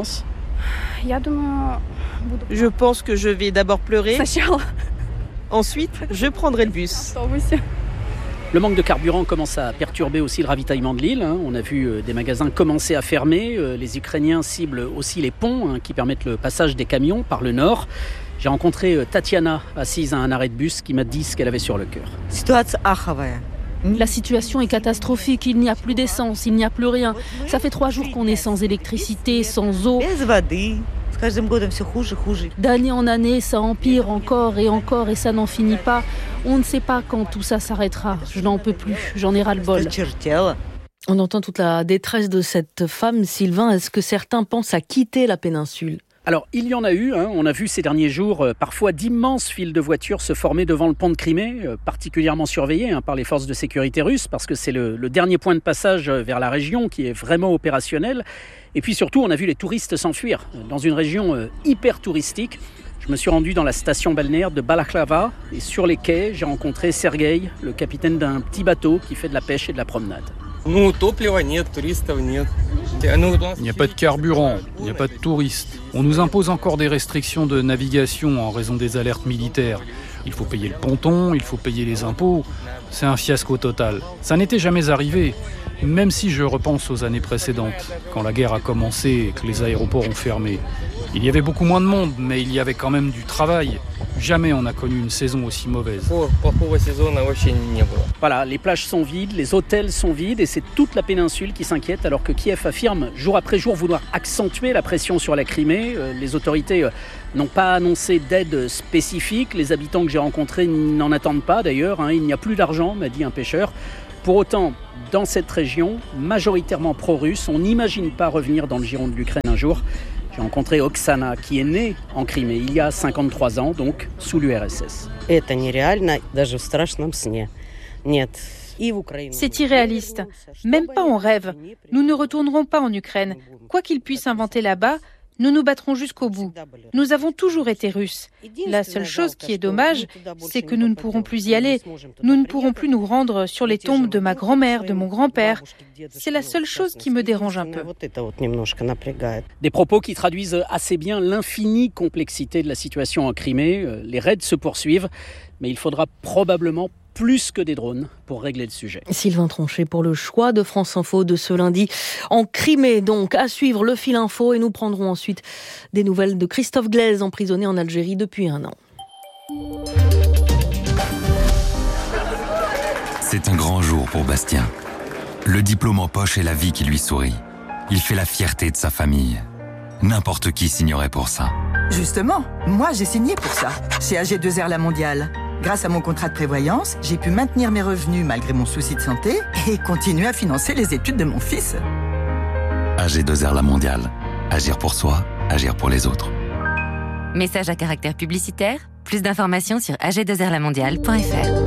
Je pense que je vais d'abord pleurer. Ensuite, je prendrai le bus. Le manque de carburant commence à perturber aussi le ravitaillement de l'île. On a vu des magasins commencer à fermer. Les Ukrainiens ciblent aussi les ponts qui permettent le passage des camions par le nord. J'ai rencontré Tatiana, assise à un arrêt de bus, qui m'a dit ce qu'elle avait sur le cœur. La situation est catastrophique, il n'y a plus d'essence, il n'y a plus rien. Ça fait trois jours qu'on est sans électricité, sans eau. D'année en année, ça empire encore et encore et ça n'en finit pas. On ne sait pas quand tout ça s'arrêtera. Je n'en peux plus, j'en ai ras-le-bol. On entend toute la détresse de cette femme. Sylvain, est-ce que certains pensent à quitter la péninsule ? Alors, il y en a eu, hein. On a vu ces derniers jours euh, parfois d'immenses files de voitures se former devant le pont de Crimée, euh, particulièrement surveillés hein, par les forces de sécurité russes, parce que c'est le, le dernier point de passage vers la région qui est vraiment opérationnel. Et puis surtout, on a vu les touristes s'enfuir dans une région euh, hyper touristique. Je me suis rendu dans la station balnéaire de Balaclava et sur les quais, j'ai rencontré Sergueï, le capitaine d'un petit bateau qui fait de la pêche et de la promenade. Il n'y a pas de carburant, il n'y a pas de touristes. On nous impose encore des restrictions de navigation en raison des alertes militaires. Il faut payer le ponton, il faut payer les impôts. C'est un fiasco total. Ça n'était jamais arrivé. Même si je repense aux années précédentes, quand la guerre a commencé et que les aéroports ont fermé. Il y avait beaucoup moins de monde, mais il y avait quand même du travail. Jamais on n'a connu une saison aussi mauvaise. Voilà, les plages sont vides, les hôtels sont vides et c'est toute la péninsule qui s'inquiète alors que Kiev affirme jour après jour vouloir accentuer la pression sur la Crimée. Les autorités n'ont pas annoncé d'aide spécifique. Les habitants que j'ai rencontrés n'en attendent pas d'ailleurs. Il n'y a plus d'argent, m'a dit un pêcheur. Pour autant, dans cette région, majoritairement pro-russe, on n'imagine pas revenir dans le giron de l'Ukraine un jour. J'ai rencontré Oksana, qui est née en Crimée il y a cinquante-trois ans, donc sous l'U R S S. C'est irréaliste. Même pas en rêve. Nous ne retournerons pas en Ukraine. Quoi qu'ils puissent inventer là-bas, nous nous battrons jusqu'au bout. Nous avons toujours été Russes. La seule chose qui est dommage, c'est que nous ne pourrons plus y aller. Nous ne pourrons plus nous rendre sur les tombes de ma grand-mère, de mon grand-père. C'est la seule chose qui me dérange un peu. Des propos qui traduisent assez bien l'infinie complexité de la situation en Crimée. Les raids se poursuivent, mais il faudra probablement plus que des drones pour régler le sujet. Sylvain Tronchet pour le choix de France Info de ce lundi en Crimée. Donc à suivre le fil info et nous prendrons ensuite des nouvelles de Christophe Glaise, emprisonné en Algérie depuis un an. C'est un grand jour pour Bastien. Le diplôme en poche et la vie qui lui sourit. Il fait la fierté de sa famille. N'importe qui signerait pour ça. Justement, moi j'ai signé pour ça, chez A G deux R La Mondiale. Grâce à mon contrat de prévoyance, j'ai pu maintenir mes revenus malgré mon souci de santé et continuer à financer les études de mon fils. A G deux R La Mondiale. Agir pour soi, agir pour les autres. Message à caractère publicitaire. Plus d'informations sur a g deux r la mondiale point f r.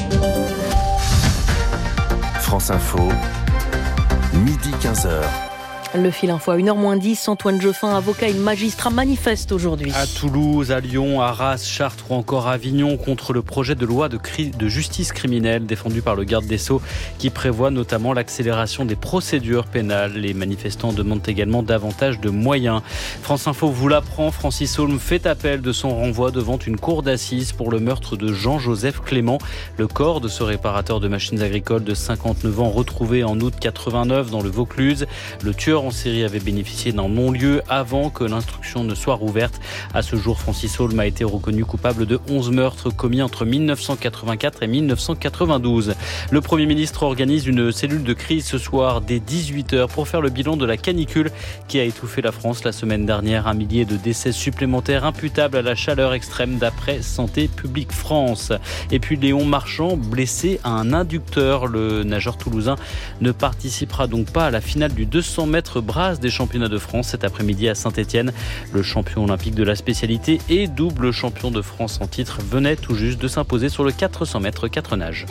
France Info, midi quinze heures. Le fil info à une heure moins dix, Antoine Jeffin, avocat et magistrat, manifeste aujourd'hui. À Toulouse, à Lyon, à Arras, Chartres ou encore à Avignon contre le projet de loi de, cri- de justice criminelle défendu par le garde des Sceaux qui prévoit notamment l'accélération des procédures pénales. Les manifestants demandent également davantage de moyens. France Info vous l'apprend, Francis Holm fait appel de son renvoi devant une cour d'assises pour le meurtre de Jean-Joseph Clément. Le corps de ce réparateur de machines agricoles de cinquante-neuf ans retrouvé en août quatre-vingt-neuf dans le Vaucluse. Le tueur en série avait bénéficié d'un non-lieu avant que l'instruction ne soit rouverte. À ce jour, Francis Holm a été reconnu coupable de onze meurtres commis entre dix-neuf cent quatre-vingt-quatre et dix-neuf cent quatre-vingt-douze. Le Premier ministre organise une cellule de crise ce soir dès dix-huit heures pour faire le bilan de la canicule qui a étouffé la France la semaine dernière. Un millier de décès supplémentaires imputables à la chaleur extrême d'après Santé publique France. Et puis Léon Marchand, blessé à un inducteur. Le nageur toulousain ne participera donc pas à la finale du deux cents mètres brasse des championnats de France cet après-midi à Saint-Étienne. Le champion olympique de la spécialité et double champion de France en titre venait tout juste de s'imposer sur le quatre cents mètres quatre nages.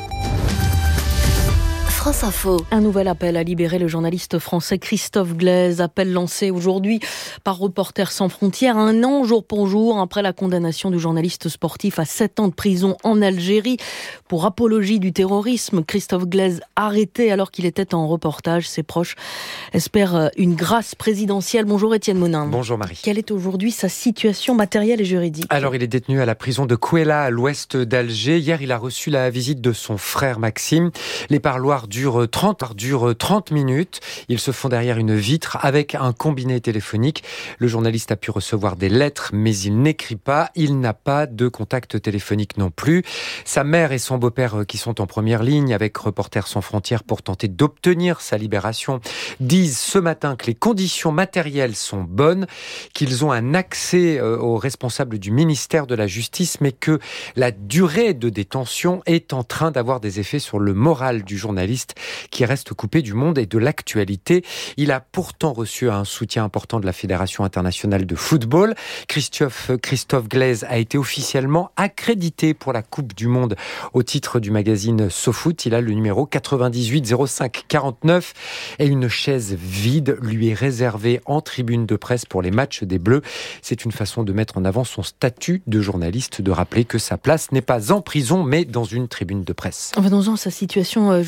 France Info. Un nouvel appel à libérer le journaliste français Christophe Glaise. Appel lancé aujourd'hui par Reporters sans frontières, un an jour pour jour après la condamnation du journaliste sportif à sept ans de prison en Algérie pour apologie du terrorisme. Christophe Glaise arrêté alors qu'il était en reportage. Ses proches espèrent une grâce présidentielle. Bonjour Étienne Monin. Bonjour Marie. Quelle est aujourd'hui sa situation matérielle et juridique ? Alors il est détenu à la prison de Kouela à l'ouest d'Alger. Hier il a reçu la visite de son frère Maxime. Les parloirs Dure trente, dure trente minutes. Ils se font derrière une vitre avec un combiné téléphonique. Le journaliste a pu recevoir des lettres, mais il n'écrit pas. Il n'a pas de contact téléphonique non plus. Sa mère et son beau-père, qui sont en première ligne avec Reporters sans frontières pour tenter d'obtenir sa libération, disent ce matin que les conditions matérielles sont bonnes, qu'ils ont un accès aux responsables du ministère de la Justice, mais que la durée de détention est en train d'avoir des effets sur le moral du journaliste qui reste coupé du monde et de l'actualité. Il a pourtant reçu un soutien important de la Fédération internationale de football. Christophe, Christophe Glaise a été officiellement accrédité pour la Coupe du Monde au titre du magazine SoFoot. Il a le numéro quatre-vingt-dix-huit zéro cinq quarante-neuf et une chaise vide lui est réservée en tribune de presse pour les matchs des Bleus. C'est une façon de mettre en avant son statut de journaliste, de rappeler que sa place n'est pas en prison mais dans une tribune de presse. Venons-en à sa situation juridique.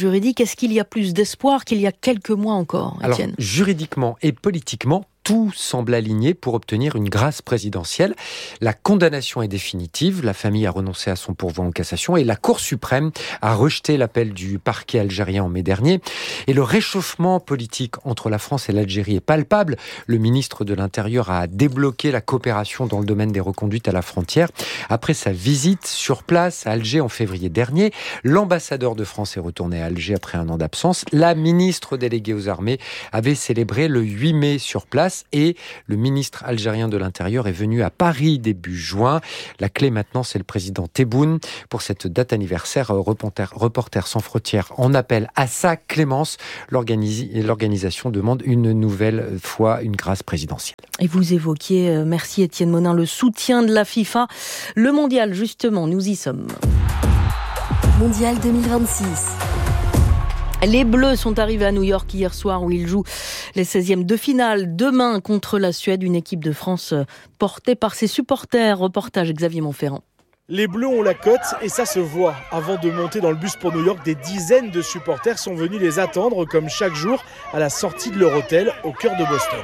Est-ce qu'il y a plus d'espoir qu'il y a quelques mois encore, Étienne ? Alors, juridiquement et politiquement, tout semble aligné pour obtenir une grâce présidentielle. La condamnation est définitive, la famille a renoncé à son pourvoi en cassation et la Cour suprême a rejeté l'appel du parquet algérien en mai dernier. Et le réchauffement politique entre la France et l'Algérie est palpable. Le ministre de l'Intérieur a débloqué la coopération dans le domaine des reconduites à la frontière. Après sa visite sur place à Alger en février dernier, l'ambassadeur de France est retourné à Alger après un an d'absence. La ministre déléguée aux armées avait célébré le huit mai sur place. Et le ministre algérien de l'Intérieur est venu à Paris début juin. La clé maintenant, c'est le président Tebboune. Pour cette date anniversaire, Reporters Reporter sans frontières en appelle à sa clémence. L'organis- l'organisation demande une nouvelle fois une grâce présidentielle. Et vous évoquiez, euh, merci Étienne Monin, le soutien de la FIFA. Le mondial, justement, nous y sommes. Mondial deux mille vingt-six. Les Bleus sont arrivés à New York hier soir où ils jouent les seizièmes de finale demain contre la Suède, une équipe de France portée par ses supporters. Reportage Xavier Montferrand. Les Bleus ont la cote et ça se voit. Avant de monter dans le bus pour New York, des dizaines de supporters sont venus les attendre comme chaque jour à la sortie de leur hôtel au cœur de Boston.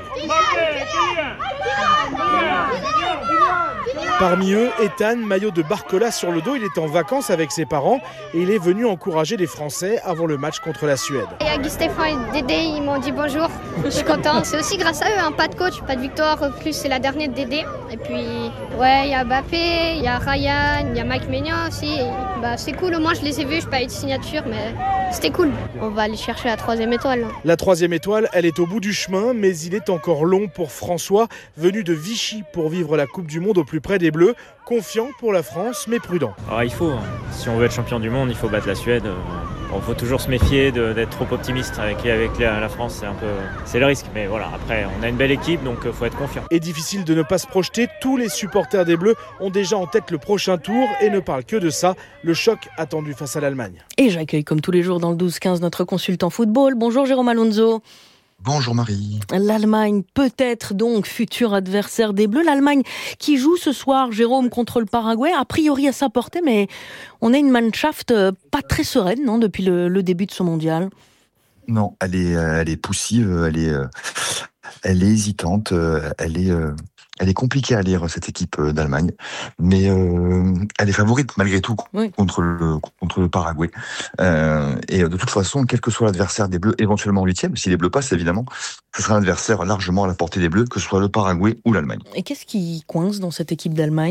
Parmi eux, Ethan, maillot de Barcola sur le dos, il est en vacances avec ses parents et il est venu encourager les Français avant le match contre la Suède. Il y a Guy Stéphane et Dédé, ils m'ont dit bonjour, je suis content. C'est aussi grâce à eux, hein, pas de coach, pas de victoire, plus c'est la dernière de Dédé. Et puis, ouais, il y a Mbappé, il y a Ryan, il y a Mike Maignan aussi. Et, bah, c'est cool, au moins je les ai vus, je n'ai pas eu de signature, mais c'était cool. On va aller chercher la troisième étoile. La troisième étoile, elle est au bout du chemin, mais il est encore long pour François, venu de Vichy pour vivre la Coupe du Monde au plus près des Bleus, confiant pour la France, mais prudent. Alors, il faut, si on veut être champion du monde, il faut battre la Suède. Il faut toujours se méfier de, d'être trop optimiste avec, avec la, la France, c'est un peu, c'est le risque. Mais voilà, après, on a une belle équipe, donc il faut être confiant. Et difficile de ne pas se projeter, tous les supporters des Bleus ont déjà en tête le prochain tour et ne parlent que de ça, le choc attendu face à l'Allemagne. Et j'accueille comme tous les jours dans le douze quinze notre consultant football. Bonjour Jérôme Alonso. Bonjour Marie. L'Allemagne peut-être donc futur adversaire des Bleus. L'Allemagne qui joue ce soir, Jérôme, contre le Paraguay, a priori à sa portée, mais on a une Mannschaft pas très sereine, non, depuis le, le début de ce mondial. Non, elle est, elle est poussive, elle est, elle est hésitante, elle est, elle est compliquée à lire cette équipe d'Allemagne, mais euh, elle est favorite malgré tout oui. contre le contre le Paraguay. Euh, et de toute façon, quel que soit l'adversaire des Bleus, éventuellement en huitième, si les Bleus passent évidemment, ce sera un adversaire largement à la portée des Bleus, que ce soit le Paraguay ou l'Allemagne. Et qu'est-ce qui coince dans cette équipe d'Allemagne ?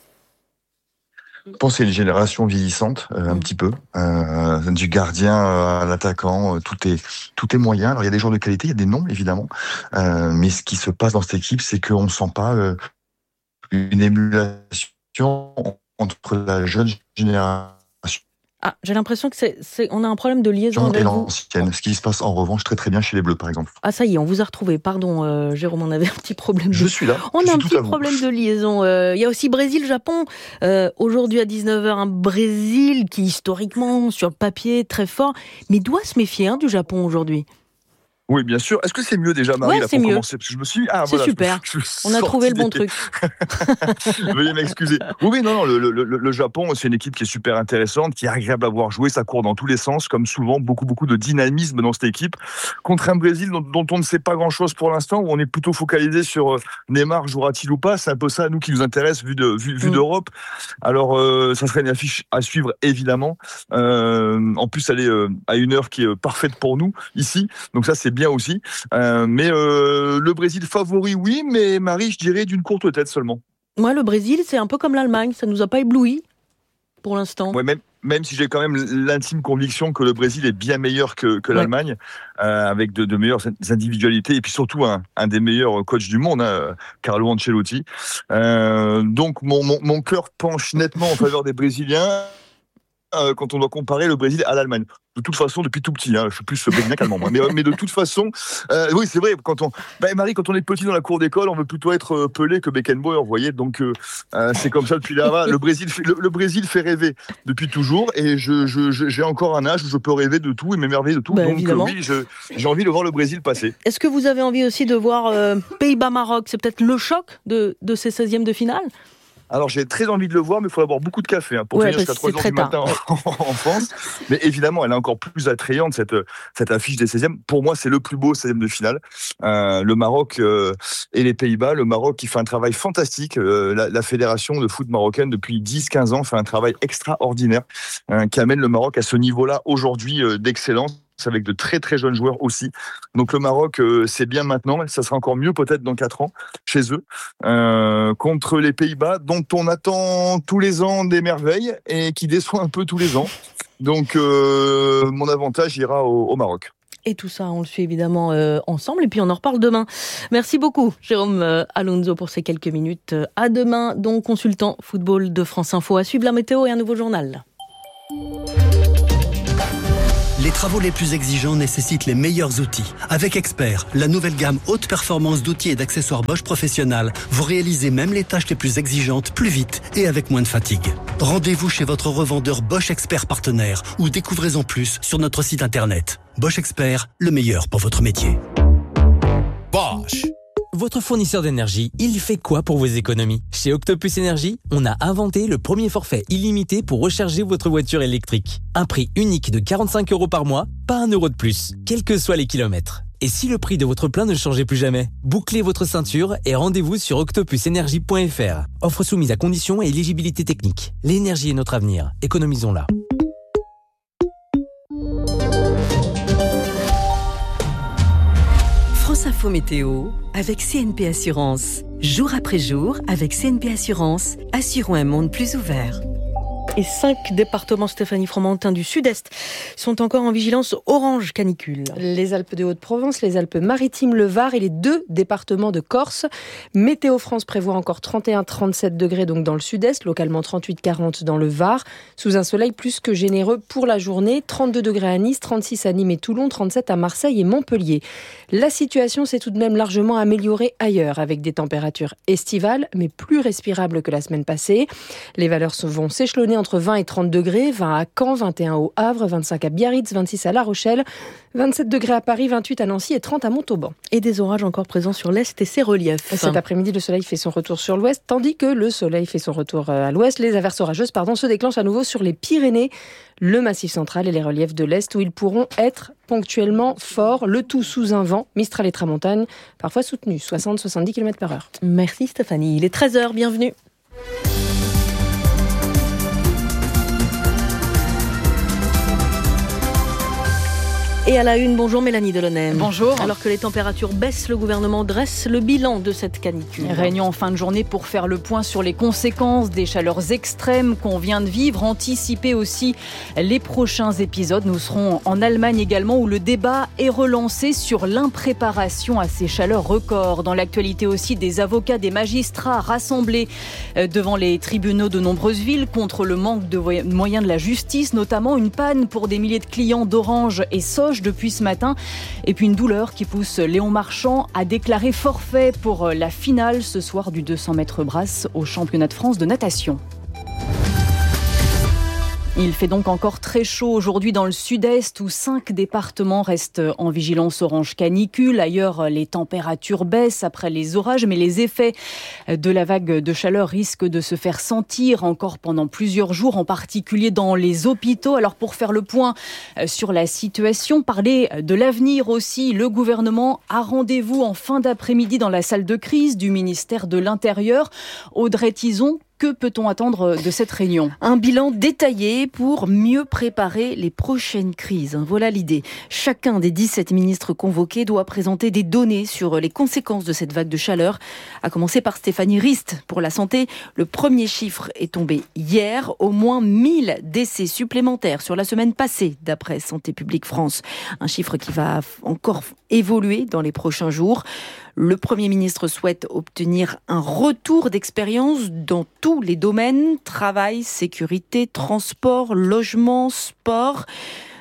Je pense que c'est une génération vieillissante, euh, un mmh. petit peu, euh, du gardien à l'attaquant, euh, tout est tout est moyen. Alors il y a des joueurs de qualité, il y a des noms évidemment, euh, mais ce qui se passe dans cette équipe, c'est qu'on ne sent pas euh, une émulation entre la jeune génération. Ah, j'ai l'impression que c'est, c'est, on a un problème de liaison avec vous. Ce qui se passe en revanche très très bien chez les Bleus, par exemple. Ah, ça y est, on vous a retrouvé. Pardon, euh, Jérôme, on avait un petit problème. De... Je suis là. On Je a un suis petit problème de liaison. Il euh, y a aussi Brésil-Japon. Euh, aujourd'hui à dix-neuf heures, un Brésil qui historiquement, sur le papier, très fort, mais doit se méfier hein, du Japon aujourd'hui. Oui, bien sûr. Est-ce que c'est mieux déjà, Marie, ouais, là, c'est pour mieux. commencer? Parce que je me suis ah, c'est voilà, super. Je me, je me On a trouvé le bon truc. Veuillez m'excuser. Oui, oui, non, non. Le, le, le, le Japon, c'est une équipe qui est super intéressante, qui est agréable à voir jouer. Ça court dans tous les sens, comme souvent. Beaucoup, beaucoup de dynamisme dans cette équipe. Contre un Brésil dont, dont on ne sait pas grand-chose pour l'instant, où on est plutôt focalisé sur euh, Neymar jouera-t-il ou pas. C'est un peu ça, nous, qui nous intéresse vu de vu, vu mmh. d'Europe. Alors, euh, ça serait une affiche à suivre, évidemment. Euh, en plus, elle est euh, à une heure qui est parfaite pour nous ici. Donc ça, c'est bien aussi. Euh, mais euh, le Brésil favori, oui, mais Marie, je dirais d'une courte tête seulement. Moi, le Brésil, c'est un peu comme l'Allemagne, ça ne nous a pas ébloui pour l'instant. Ouais, même, même si j'ai quand même l'intime conviction que le Brésil est bien meilleur que, que l'Allemagne, ouais. euh, avec de, de meilleures individualités, et puis surtout un, un des meilleurs coachs du monde, hein, Carlo Ancelotti. Euh, donc mon, mon, mon cœur penche nettement en faveur des Brésiliens euh, quand on doit comparer le Brésil à l'Allemagne. De toute façon, depuis tout petit, hein, je suis plus brésilien qu'allemand, moi. Mais, mais de toute façon, euh, oui, c'est vrai. Quand on, bah, Marie, quand on est petit dans la cour d'école, on veut plutôt être Pelé que Beckenbauer, vous voyez. Donc, euh, c'est comme ça depuis là-bas. Le Brésil, le, le Brésil fait rêver depuis toujours, et je, je, je, j'ai encore un âge où je peux rêver de tout et m'émerveiller de tout. Bah, donc, euh, oui, je, j'ai envie de voir le Brésil passer. Est-ce que vous avez envie aussi de voir euh, Pays-Bas-Maroc ? C'est peut-être le choc de, de ces seizièmes de finale ? Alors j'ai très envie de le voir, mais il faut avoir beaucoup de café hein, pour ouais, finir jusqu'à trois heures du matin en, en France. Mais évidemment, elle est encore plus attrayante cette, cette affiche des seizièmes. Pour moi, c'est le plus beau seizième de finale. Euh, le Maroc euh, et les Pays-Bas. Le Maroc qui fait un travail fantastique. Euh, la, la fédération de foot marocaine, depuis dix quinze ans, fait un travail extraordinaire euh, qui amène le Maroc à ce niveau-là aujourd'hui euh, d'excellence, avec de très très jeunes joueurs aussi. Donc le Maroc, euh, c'est bien maintenant, ça sera encore mieux peut-être dans quatre ans chez eux, euh, contre les Pays-Bas, dont on attend tous les ans des merveilles et qui déçoit un peu tous les ans. Donc euh, mon avantage ira au, au Maroc. Et tout ça, on le suit évidemment euh, ensemble, et puis on en reparle demain. Merci beaucoup, Jérôme euh, Alonso, pour ces quelques minutes. À demain, donc consultant football de France Info. À suivre la météo et un nouveau journal. Les travaux les plus exigeants nécessitent les meilleurs outils. Avec Expert, la nouvelle gamme haute performance d'outils et d'accessoires Bosch Professionnal, vous réalisez même les tâches les plus exigeantes plus vite et avec moins de fatigue. Rendez-vous chez votre revendeur Bosch Expert partenaire ou découvrez-en plus sur notre site internet. Bosch Expert, le meilleur pour votre métier. Bosch. Votre fournisseur d'énergie, il fait quoi pour vos économies ? Chez Octopus Énergie, on a inventé le premier forfait illimité pour recharger votre voiture électrique. Un prix unique de quarante-cinq euros par mois, pas un euro de plus, quels que soient les kilomètres. Et si le prix de votre plein ne changeait plus jamais ? Bouclez votre ceinture et rendez-vous sur octopus énergie point f r. Offre soumise à conditions et éligibilité technique. L'énergie est notre avenir, économisons-la. France Info Météo avec C N P Assurance. Jour après jour, avec C N P Assurance, assurons un monde plus ouvert. Et cinq départements, Stéphanie Fromentin, du Sud-Est sont encore en vigilance orange canicule. Les Alpes de Haute-Provence, les Alpes-Maritimes, le Var et les deux départements de Corse. Météo France prévoit encore trente et un à trente-sept degrés donc dans le Sud-Est, localement trente-huit à quarante dans le Var, sous un soleil plus que généreux pour la journée. trente-deux degrés à Nice, trente-six à Nîmes et Toulon, trente-sept à Marseille et Montpellier. La situation s'est tout de même largement améliorée ailleurs, avec des températures estivales, mais plus respirables que la semaine passée. Les valeurs vont s'échelonner entre vingt et trente degrés, vingt à Caen, vingt et un au Havre, vingt-cinq à Biarritz, vingt-six à La Rochelle, vingt-sept degrés à Paris, vingt-huit à Nancy et trente à Montauban. Et des orages encore présents sur l'Est et ses reliefs. Cet après-midi, le soleil fait son retour sur l'Ouest, tandis que le soleil fait son retour à l'Ouest. Les averses orageuses pardon, se déclenchent à nouveau sur les Pyrénées, le Massif central et les reliefs de l'Est, où ils pourront être ponctuellement forts, le tout sous un vent, Mistral et Tramontane, parfois soutenu, soixante à soixante-dix kilomètres par heure. Merci Stéphanie. Il est treize heures, bienvenue. Et à la une, bonjour Mélanie Delaunay. Bonjour. Alors que les températures baissent, le gouvernement dresse le bilan de cette canicule. Réunion en fin de journée pour faire le point sur les conséquences des chaleurs extrêmes qu'on vient de vivre, anticiper aussi les prochains épisodes. Nous serons en Allemagne également où le débat est relancé sur l'impréparation à ces chaleurs records. Dans l'actualité aussi, des avocats, des magistrats rassemblés devant les tribunaux de nombreuses villes contre le manque de moyens de la justice, notamment une panne pour des milliers de clients d'Orange et Soge depuis ce matin. Et puis une douleur qui pousse Léon Marchand à déclarer forfait pour la finale ce soir du deux cents mètres brasse au championnat de France de natation. Il fait donc encore très chaud aujourd'hui dans le sud-est où cinq départements restent en vigilance orange canicule. Ailleurs, les températures baissent après les orages, mais les effets de la vague de chaleur risquent de se faire sentir encore pendant plusieurs jours, en particulier dans les hôpitaux. Alors pour faire le point sur la situation, parler de l'avenir aussi, le gouvernement a rendez-vous en fin d'après-midi dans la salle de crise du ministère de l'Intérieur. Audrey Tizon, que peut-on attendre de cette réunion ? Un bilan détaillé pour mieux préparer les prochaines crises. Voilà l'idée. Chacun des dix-sept ministres convoqués doit présenter des données sur les conséquences de cette vague de chaleur. À commencer par Stéphanie Rist pour la santé. Le premier chiffre est tombé hier. Au moins mille décès supplémentaires sur la semaine passée, d'après Santé publique France. Un chiffre qui va encore évoluer dans les prochains jours. Le Premier ministre souhaite obtenir un retour d'expérience dans tous les domaines, travail, sécurité, transport, logement, sport.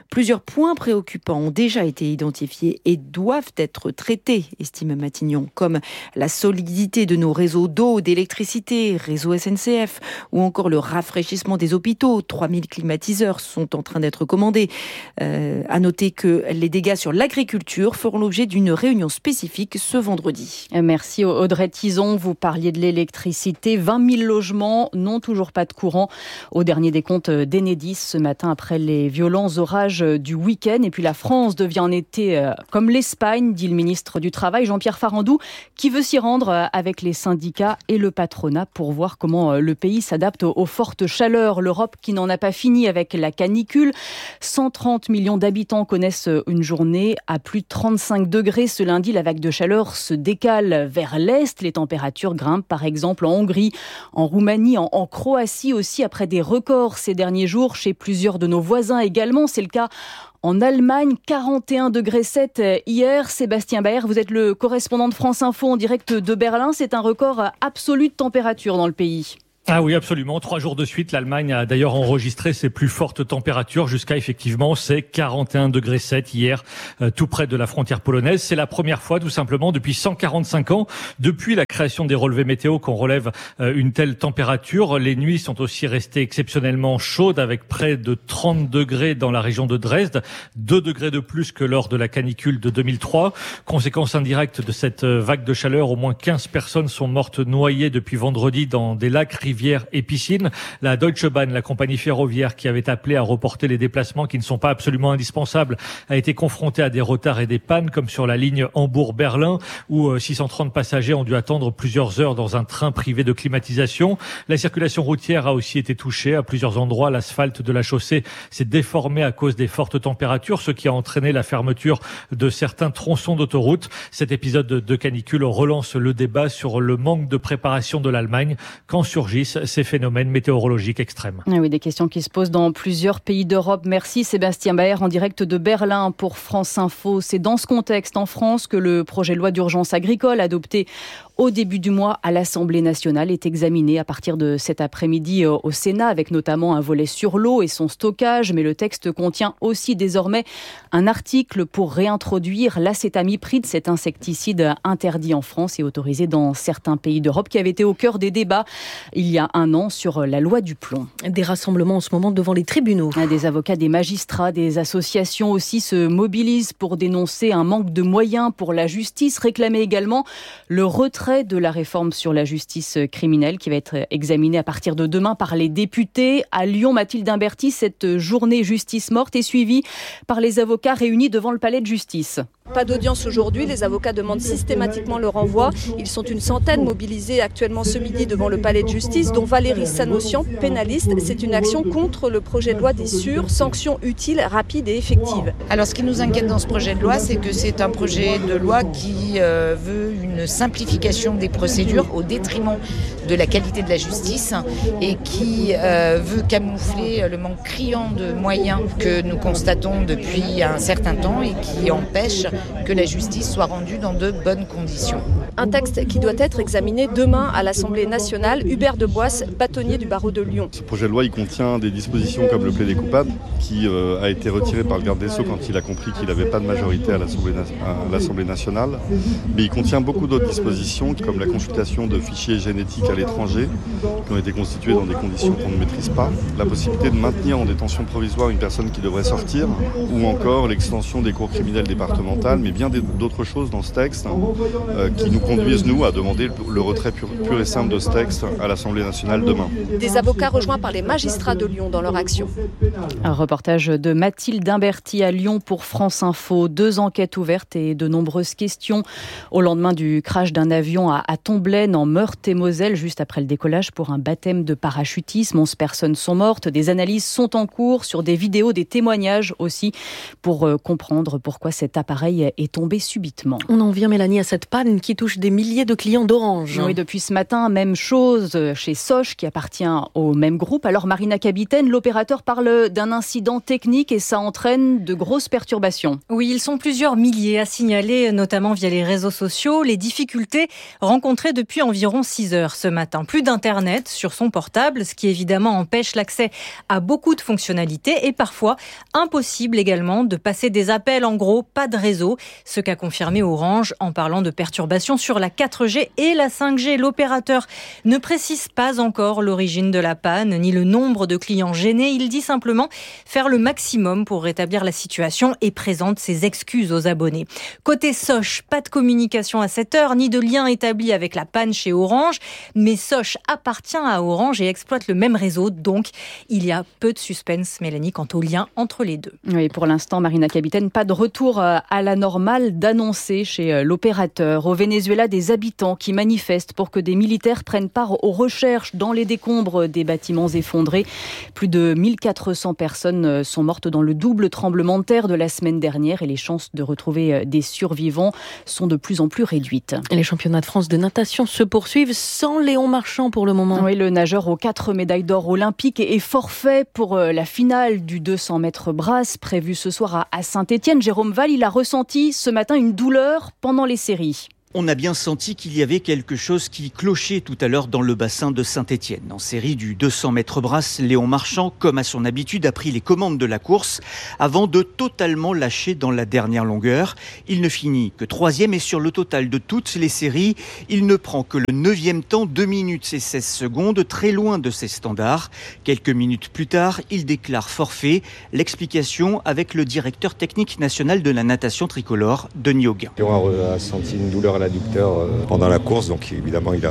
Plusieurs points préoccupants ont déjà été identifiés et doivent être traités, estime Matignon, comme la solidité de nos réseaux d'eau, d'électricité, réseau S N C F, ou encore le rafraîchissement des hôpitaux. trois mille climatiseurs sont en train d'être commandés. Euh, à noter que les dégâts sur l'agriculture feront l'objet d'une réunion spécifique ce vendredi. Merci Audrey Tison. Vous parliez de l'électricité. vingt mille logements n'ont toujours pas de courant au dernier décompte d'Enedis ce matin après les violents orages du week-end. Et puis la France devient en été euh, comme l'Espagne, dit le ministre du Travail Jean-Pierre Farandou, qui veut s'y rendre avec les syndicats et le patronat pour voir comment le pays s'adapte aux fortes chaleurs. L'Europe qui n'en a pas fini avec la canicule. cent trente millions d'habitants connaissent une journée à plus de trente-cinq degrés. Ce lundi, la vague de chaleur se décale vers l'est. Les températures grimpent par exemple en Hongrie, en Roumanie, en, en Croatie aussi, après des records ces derniers jours chez plusieurs de nos voisins également. C'est le cas en Allemagne, quarante et un degrés sept hier. Sébastien Baer, vous êtes le correspondant de France Info en direct de Berlin. C'est un record absolu de température dans le pays. Ah oui, absolument. Trois jours de suite, l'Allemagne a d'ailleurs enregistré ses plus fortes températures jusqu'à effectivement ces quarante et un degrés sept hier, euh, tout près de la frontière polonaise. C'est la première fois, tout simplement, depuis cent quarante-cinq ans, depuis la création des relevés météo, qu'on relève euh, une telle température. Les nuits sont aussi restées exceptionnellement chaudes, avec près de trente degrés dans la région de Dresde, deux degrés de plus que lors de la canicule de deux mille trois. Conséquence indirecte de cette vague de chaleur, au moins quinze personnes sont mortes noyées depuis vendredi dans des lacs, rivières et piscines. La Deutsche Bahn, la compagnie ferroviaire qui avait appelé à reporter les déplacements qui ne sont pas absolument indispensables, a été confrontée à des retards et des pannes, comme sur la ligne Hambourg-Berlin, où six cent trente passagers ont dû attendre plusieurs heures dans un train privé de climatisation. La circulation routière a aussi été touchée. À plusieurs endroits, l'asphalte de la chaussée s'est déformé à cause des fortes températures, ce qui a entraîné la fermeture de certains tronçons d'autoroute. Cet épisode de canicule relance le débat sur le manque de préparation de l'Allemagne quand surgissent ces phénomènes météorologiques extrêmes. Ah oui, des questions qui se posent dans plusieurs pays d'Europe. Merci Sébastien Baer en direct de Berlin pour France Info. C'est dans ce contexte en France que le projet de loi d'urgence agricole adopté au début du mois à l'Assemblée nationale est examiné à partir de cet après-midi au Sénat, avec notamment un volet sur l'eau et son stockage. Mais le texte contient aussi désormais un article pour réintroduire l'acétamipride, cet insecticide interdit en France et autorisé dans certains pays d'Europe, qui avait été au cœur des débats il y a un an sur la loi du plomb. Des rassemblements en ce moment devant les tribunaux. Des avocats, des magistrats, des associations aussi se mobilisent pour dénoncer un manque de moyens pour la justice, réclamer également le retrait de la réforme sur la justice criminelle qui va être examinée à partir de demain par les députés. À Lyon, Mathilde Imberti, cette journée justice morte est suivie par les avocats réunis devant le palais de justice. Pas d'audience aujourd'hui, les avocats demandent systématiquement le renvoi. Ils sont une centaine mobilisés actuellement ce midi devant le palais de justice, dont Valérie Sanossian, pénaliste. C'est une action contre le projet de loi des sûrs, sanctions utiles, rapides et effectives. Alors ce qui nous inquiète dans ce projet de loi, c'est que c'est un projet de loi qui euh, veut une simplification des procédures au détriment de la qualité de la justice et qui euh, veut camoufler le manque criant de moyens que nous constatons depuis un certain temps et qui empêche que la justice soit rendue dans de bonnes conditions. Un texte qui doit être examiné demain à l'Assemblée nationale. Hubert de Boisse, bâtonnier du barreau de Lyon. Ce projet de loi, il contient des dispositions comme le plaidé coupable, qui euh, a été retiré par le garde des Sceaux quand il a compris qu'il n'avait pas de majorité à l'Assemblée, à l'Assemblée nationale. Mais il contient beaucoup d'autres dispositions, comme la consultation de fichiers génétiques à l'étranger, qui ont été constitués dans des conditions qu'on ne maîtrise pas, la possibilité de maintenir en détention provisoire une personne qui devrait sortir, ou encore l'extension des cours criminelles départementales, mais bien d'autres choses dans ce texte euh, qui nous conduisent, nous, à demander le retrait pur, pur et simple de ce texte à l'Assemblée nationale demain. Des avocats rejoints par les magistrats de Lyon dans leur action. Un reportage de Mathilde Imberti à Lyon pour France Info. Deux enquêtes ouvertes et de nombreuses questions au lendemain du crash d'un avion à, à Tomblaine, en Meurthe-et-Moselle, juste après le décollage pour un baptême de parachutisme. onze personnes sont mortes. Des analyses sont en cours sur des vidéos, des témoignages aussi, pour euh, comprendre pourquoi cet appareil est tombé subitement. On en vient, Mélanie, à cette panne qui touche rouge des milliers de clients d'Orange. Oui, depuis ce matin, même chose chez Sosh, qui appartient au même groupe. Alors Marina Capitaine, l'opérateur parle d'un incident technique et ça entraîne de grosses perturbations. Oui, ils sont plusieurs milliers à signaler, notamment via les réseaux sociaux, les difficultés rencontrées depuis environ six heures ce matin. Plus d'internet sur son portable, ce qui évidemment empêche l'accès à beaucoup de fonctionnalités et parfois impossible également de passer des appels. En gros, pas de réseau, ce qu'a confirmé Orange en parlant de perturbations sur la quatre G et la cinq G. L'opérateur ne précise pas encore l'origine de la panne ni le nombre de clients gênés. Il dit simplement faire le maximum pour rétablir la situation et présente ses excuses aux abonnés. Côté Sosh, pas de communication à cette heure ni de lien établi avec la panne chez Orange, mais Sosh appartient à Orange et exploite le même réseau, donc il y a peu de suspense, Mélanie, quant au lien entre les deux. Oui, pour l'instant, Marina Capitaine, pas de retour à la normale d'annoncer chez l'opérateur. Au Venezuela, des habitants qui manifestent pour que des militaires prennent part aux recherches dans les décombres des bâtiments effondrés. Plus de mille quatre cents personnes sont mortes dans le double tremblement de terre de la semaine dernière et les chances de retrouver des survivants sont de plus en plus réduites. Les championnats de France de natation se poursuivent sans Léon Marchand pour le moment. Oui, le nageur aux quatre médailles d'or olympiques est forfait pour la finale du deux cents mètres brasse prévue ce soir à Saint-Étienne. Jérôme Val, il a ressenti ce matin une douleur pendant les séries. On a bien senti qu'il y avait quelque chose qui clochait tout à l'heure dans le bassin de Saint-Étienne. En série du deux cents mètres brasse, Léon Marchand, comme à son habitude, a pris les commandes de la course avant de totalement lâcher dans la dernière longueur. Il ne finit que troisième et sur le total de toutes les séries, il ne prend que le neuvième temps, deux minutes et seize secondes, très loin de ses standards. Quelques minutes plus tard, il déclare forfait. L'explication avec le directeur technique national de la natation tricolore, Denis Auguin. Léon a senti une douleur à l'adducteur pendant la course, donc évidemment il a,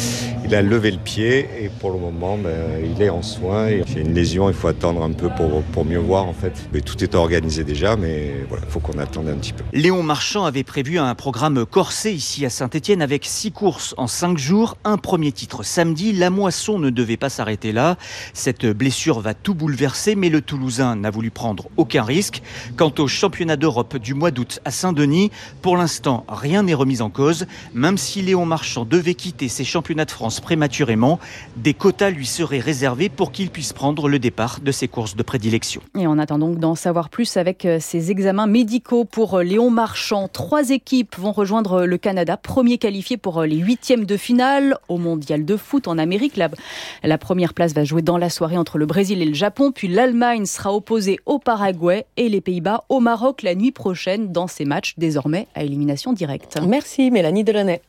il a levé le pied et pour le moment ben, il est en soins. Et il y a une lésion, il faut attendre un peu pour, pour mieux voir en fait. Mais tout est organisé déjà, mais voilà, il faut qu'on attende un petit peu. Léon Marchand avait prévu un programme corsé ici à Saint-Étienne avec six courses en cinq jours, un premier titre samedi. La moisson ne devait pas s'arrêter là. Cette blessure va tout bouleverser, mais le Toulousain n'a voulu prendre aucun risque. Quant au championnat d'Europe du mois d'août à Saint-Denis, pour l'instant, rien n'est remis en cause. Même si Léon Marchand devait quitter ses championnats de France prématurément, des quotas lui seraient réservés pour qu'il puisse prendre le départ de ses courses de prédilection. Et on attend donc d'en savoir plus avec ces examens médicaux pour Léon Marchand. Trois équipes vont rejoindre le Canada, premier qualifié pour les huitièmes de finale au mondial de foot en Amérique. La, la première place va jouer dans la soirée entre le Brésil et le Japon, puis l'Allemagne sera opposée au Paraguay et les Pays-Bas au Maroc la nuit prochaine dans ces matchs désormais à élimination directe. Merci Mélanie Delaunay.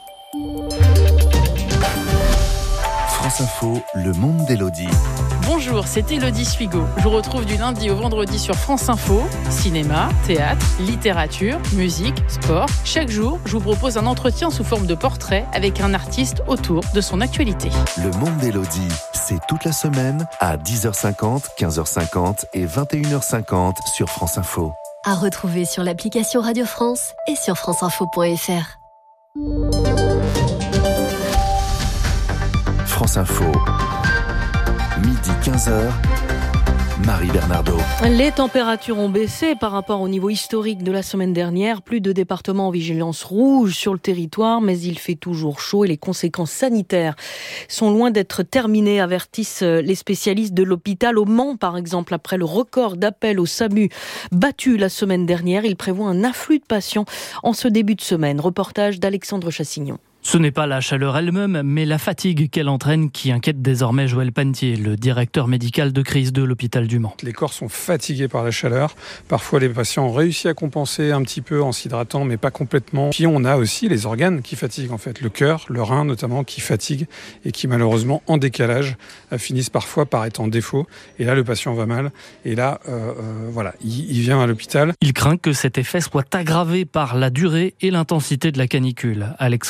France Info, le monde d'Élodie. Bonjour, c'est Élodie Suigo. Je vous retrouve du lundi au vendredi sur France Info. Cinéma, théâtre, littérature, musique, sport. Chaque jour, je vous propose un entretien sous forme de portrait avec un artiste autour de son actualité. Le monde d'Élodie, c'est toute la semaine à dix heures cinquante, quinze heures cinquante et vingt et une heures cinquante sur France Info. À retrouver sur l'application Radio France et sur franceinfo point f r. France Info, midi quinze heures, Marie Bernardo. Les températures ont baissé par rapport au niveau historique de la semaine dernière. Plus de départements en vigilance rouge sur le territoire, mais il fait toujours chaud et les conséquences sanitaires sont loin d'être terminées, avertissent les spécialistes de l'hôpital. Au Mans, par exemple, après le record d'appels au SAMU battu la semaine dernière, il prévoit un afflux de patients en ce début de semaine. Reportage d'Alexandre Chassignon. Ce n'est pas la chaleur elle-même, mais la fatigue qu'elle entraîne qui inquiète désormais Joël Pantier, le directeur médical de crise de l'hôpital du Mans. Les corps sont fatigués par la chaleur. Parfois, les patients ont réussi à compenser un petit peu en s'hydratant, mais pas complètement. Puis on a aussi les organes qui fatiguent, en fait. Le cœur, le rein notamment, qui fatiguent et qui malheureusement, en décalage, finissent parfois par être en défaut. Et là, le patient va mal. Et là, euh, euh, voilà, il, il vient à l'hôpital. Il craint que cet effet soit aggravé par la durée et l'intensité de la canicule. Alexandre Morin,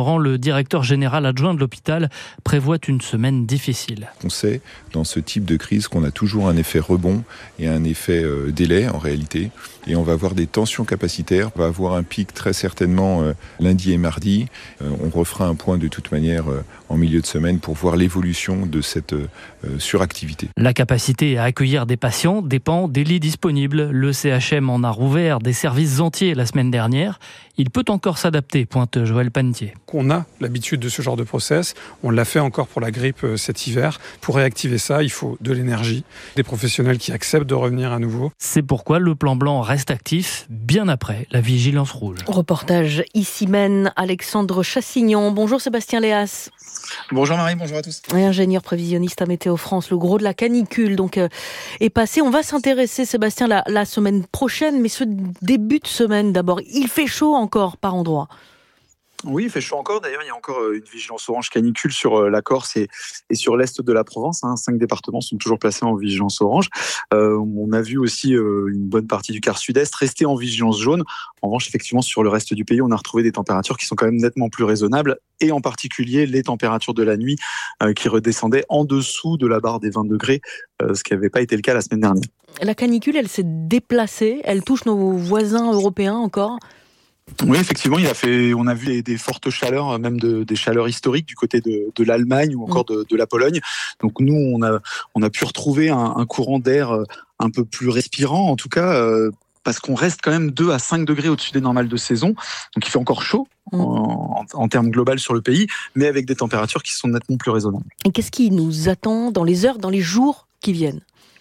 Saint-Laurent, le directeur général adjoint de l'hôpital, prévoit une semaine difficile. On sait dans ce type de crise qu'on a toujours un effet rebond et un effet euh, délai en réalité. Et on va avoir des tensions capacitaires. On va avoir un pic très certainement euh, lundi et mardi. Euh, on refera un point de toute manière euh, en milieu de semaine pour voir l'évolution de cette euh, suractivité. La capacité à accueillir des patients dépend des lits disponibles. Le C H M en a rouvert des services entiers la semaine dernière. Il peut encore s'adapter, pointe Joël Panetier. On a l'habitude de ce genre de process. On l'a fait encore pour la grippe cet hiver. Pour réactiver ça, il faut de l'énergie, des professionnels qui acceptent de revenir à nouveau. C'est pourquoi le plan blanc reste actif bien après la vigilance rouge. Reportage ici mène Alexandre Chassignon. Bonjour Sébastien Léas. Bonjour Marie, bonjour à tous. Et ingénieur prévisionniste à Météo France, le gros de la canicule donc euh, est passé. On va s'intéresser, Sébastien, la, la semaine prochaine, mais ce début de semaine d'abord. Il fait chaud encore par endroits. Oui, il fait chaud encore. D'ailleurs, il y a encore une vigilance orange canicule sur la Corse et, et sur l'est de la Provence. Hein. Cinq départements sont toujours placés en vigilance orange. Euh, on a vu aussi euh, une bonne partie du quart sud-est rester en vigilance jaune. En revanche, effectivement, sur le reste du pays, on a retrouvé des températures qui sont quand même nettement plus raisonnables, et en particulier les températures de la nuit euh, qui redescendaient en dessous de la barre des vingt degrés, euh, ce qui n'avait pas été le cas la semaine dernière. La canicule, elle s'est déplacée. Elle touche nos voisins européens encore ? Oui, effectivement, il a fait, on a vu des, des fortes chaleurs, même de, des chaleurs historiques du côté de, de l'Allemagne ou encore de, de la Pologne. Donc nous, on a, on a pu retrouver un, un courant d'air un peu plus respirant, en tout cas, euh, parce qu'on reste quand même deux à cinq degrés au-dessus des normales de saison. Donc il fait encore chaud mmh. en, en, en termes global sur le pays, mais avec des températures qui sont nettement plus raisonnables. Et qu'est-ce qui nous attend dans les heures, dans les jours qui viennent ?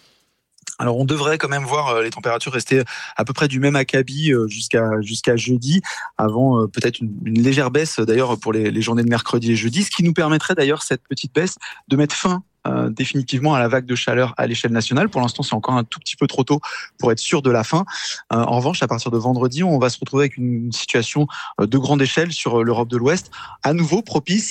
Alors on devrait quand même voir les températures rester à peu près du même acabit jusqu'à jusqu'à jeudi, avant peut-être une, une légère baisse d'ailleurs pour les, les journées de mercredi et jeudi, ce qui nous permettrait d'ailleurs, cette petite baisse, de mettre fin Euh, définitivement à la vague de chaleur à l'échelle nationale. Pour l'instant, c'est encore un tout petit peu trop tôt pour être sûr de la fin. Euh, en revanche, à partir de vendredi, on va se retrouver avec une situation de grande échelle sur l'Europe de l'Ouest, à nouveau propice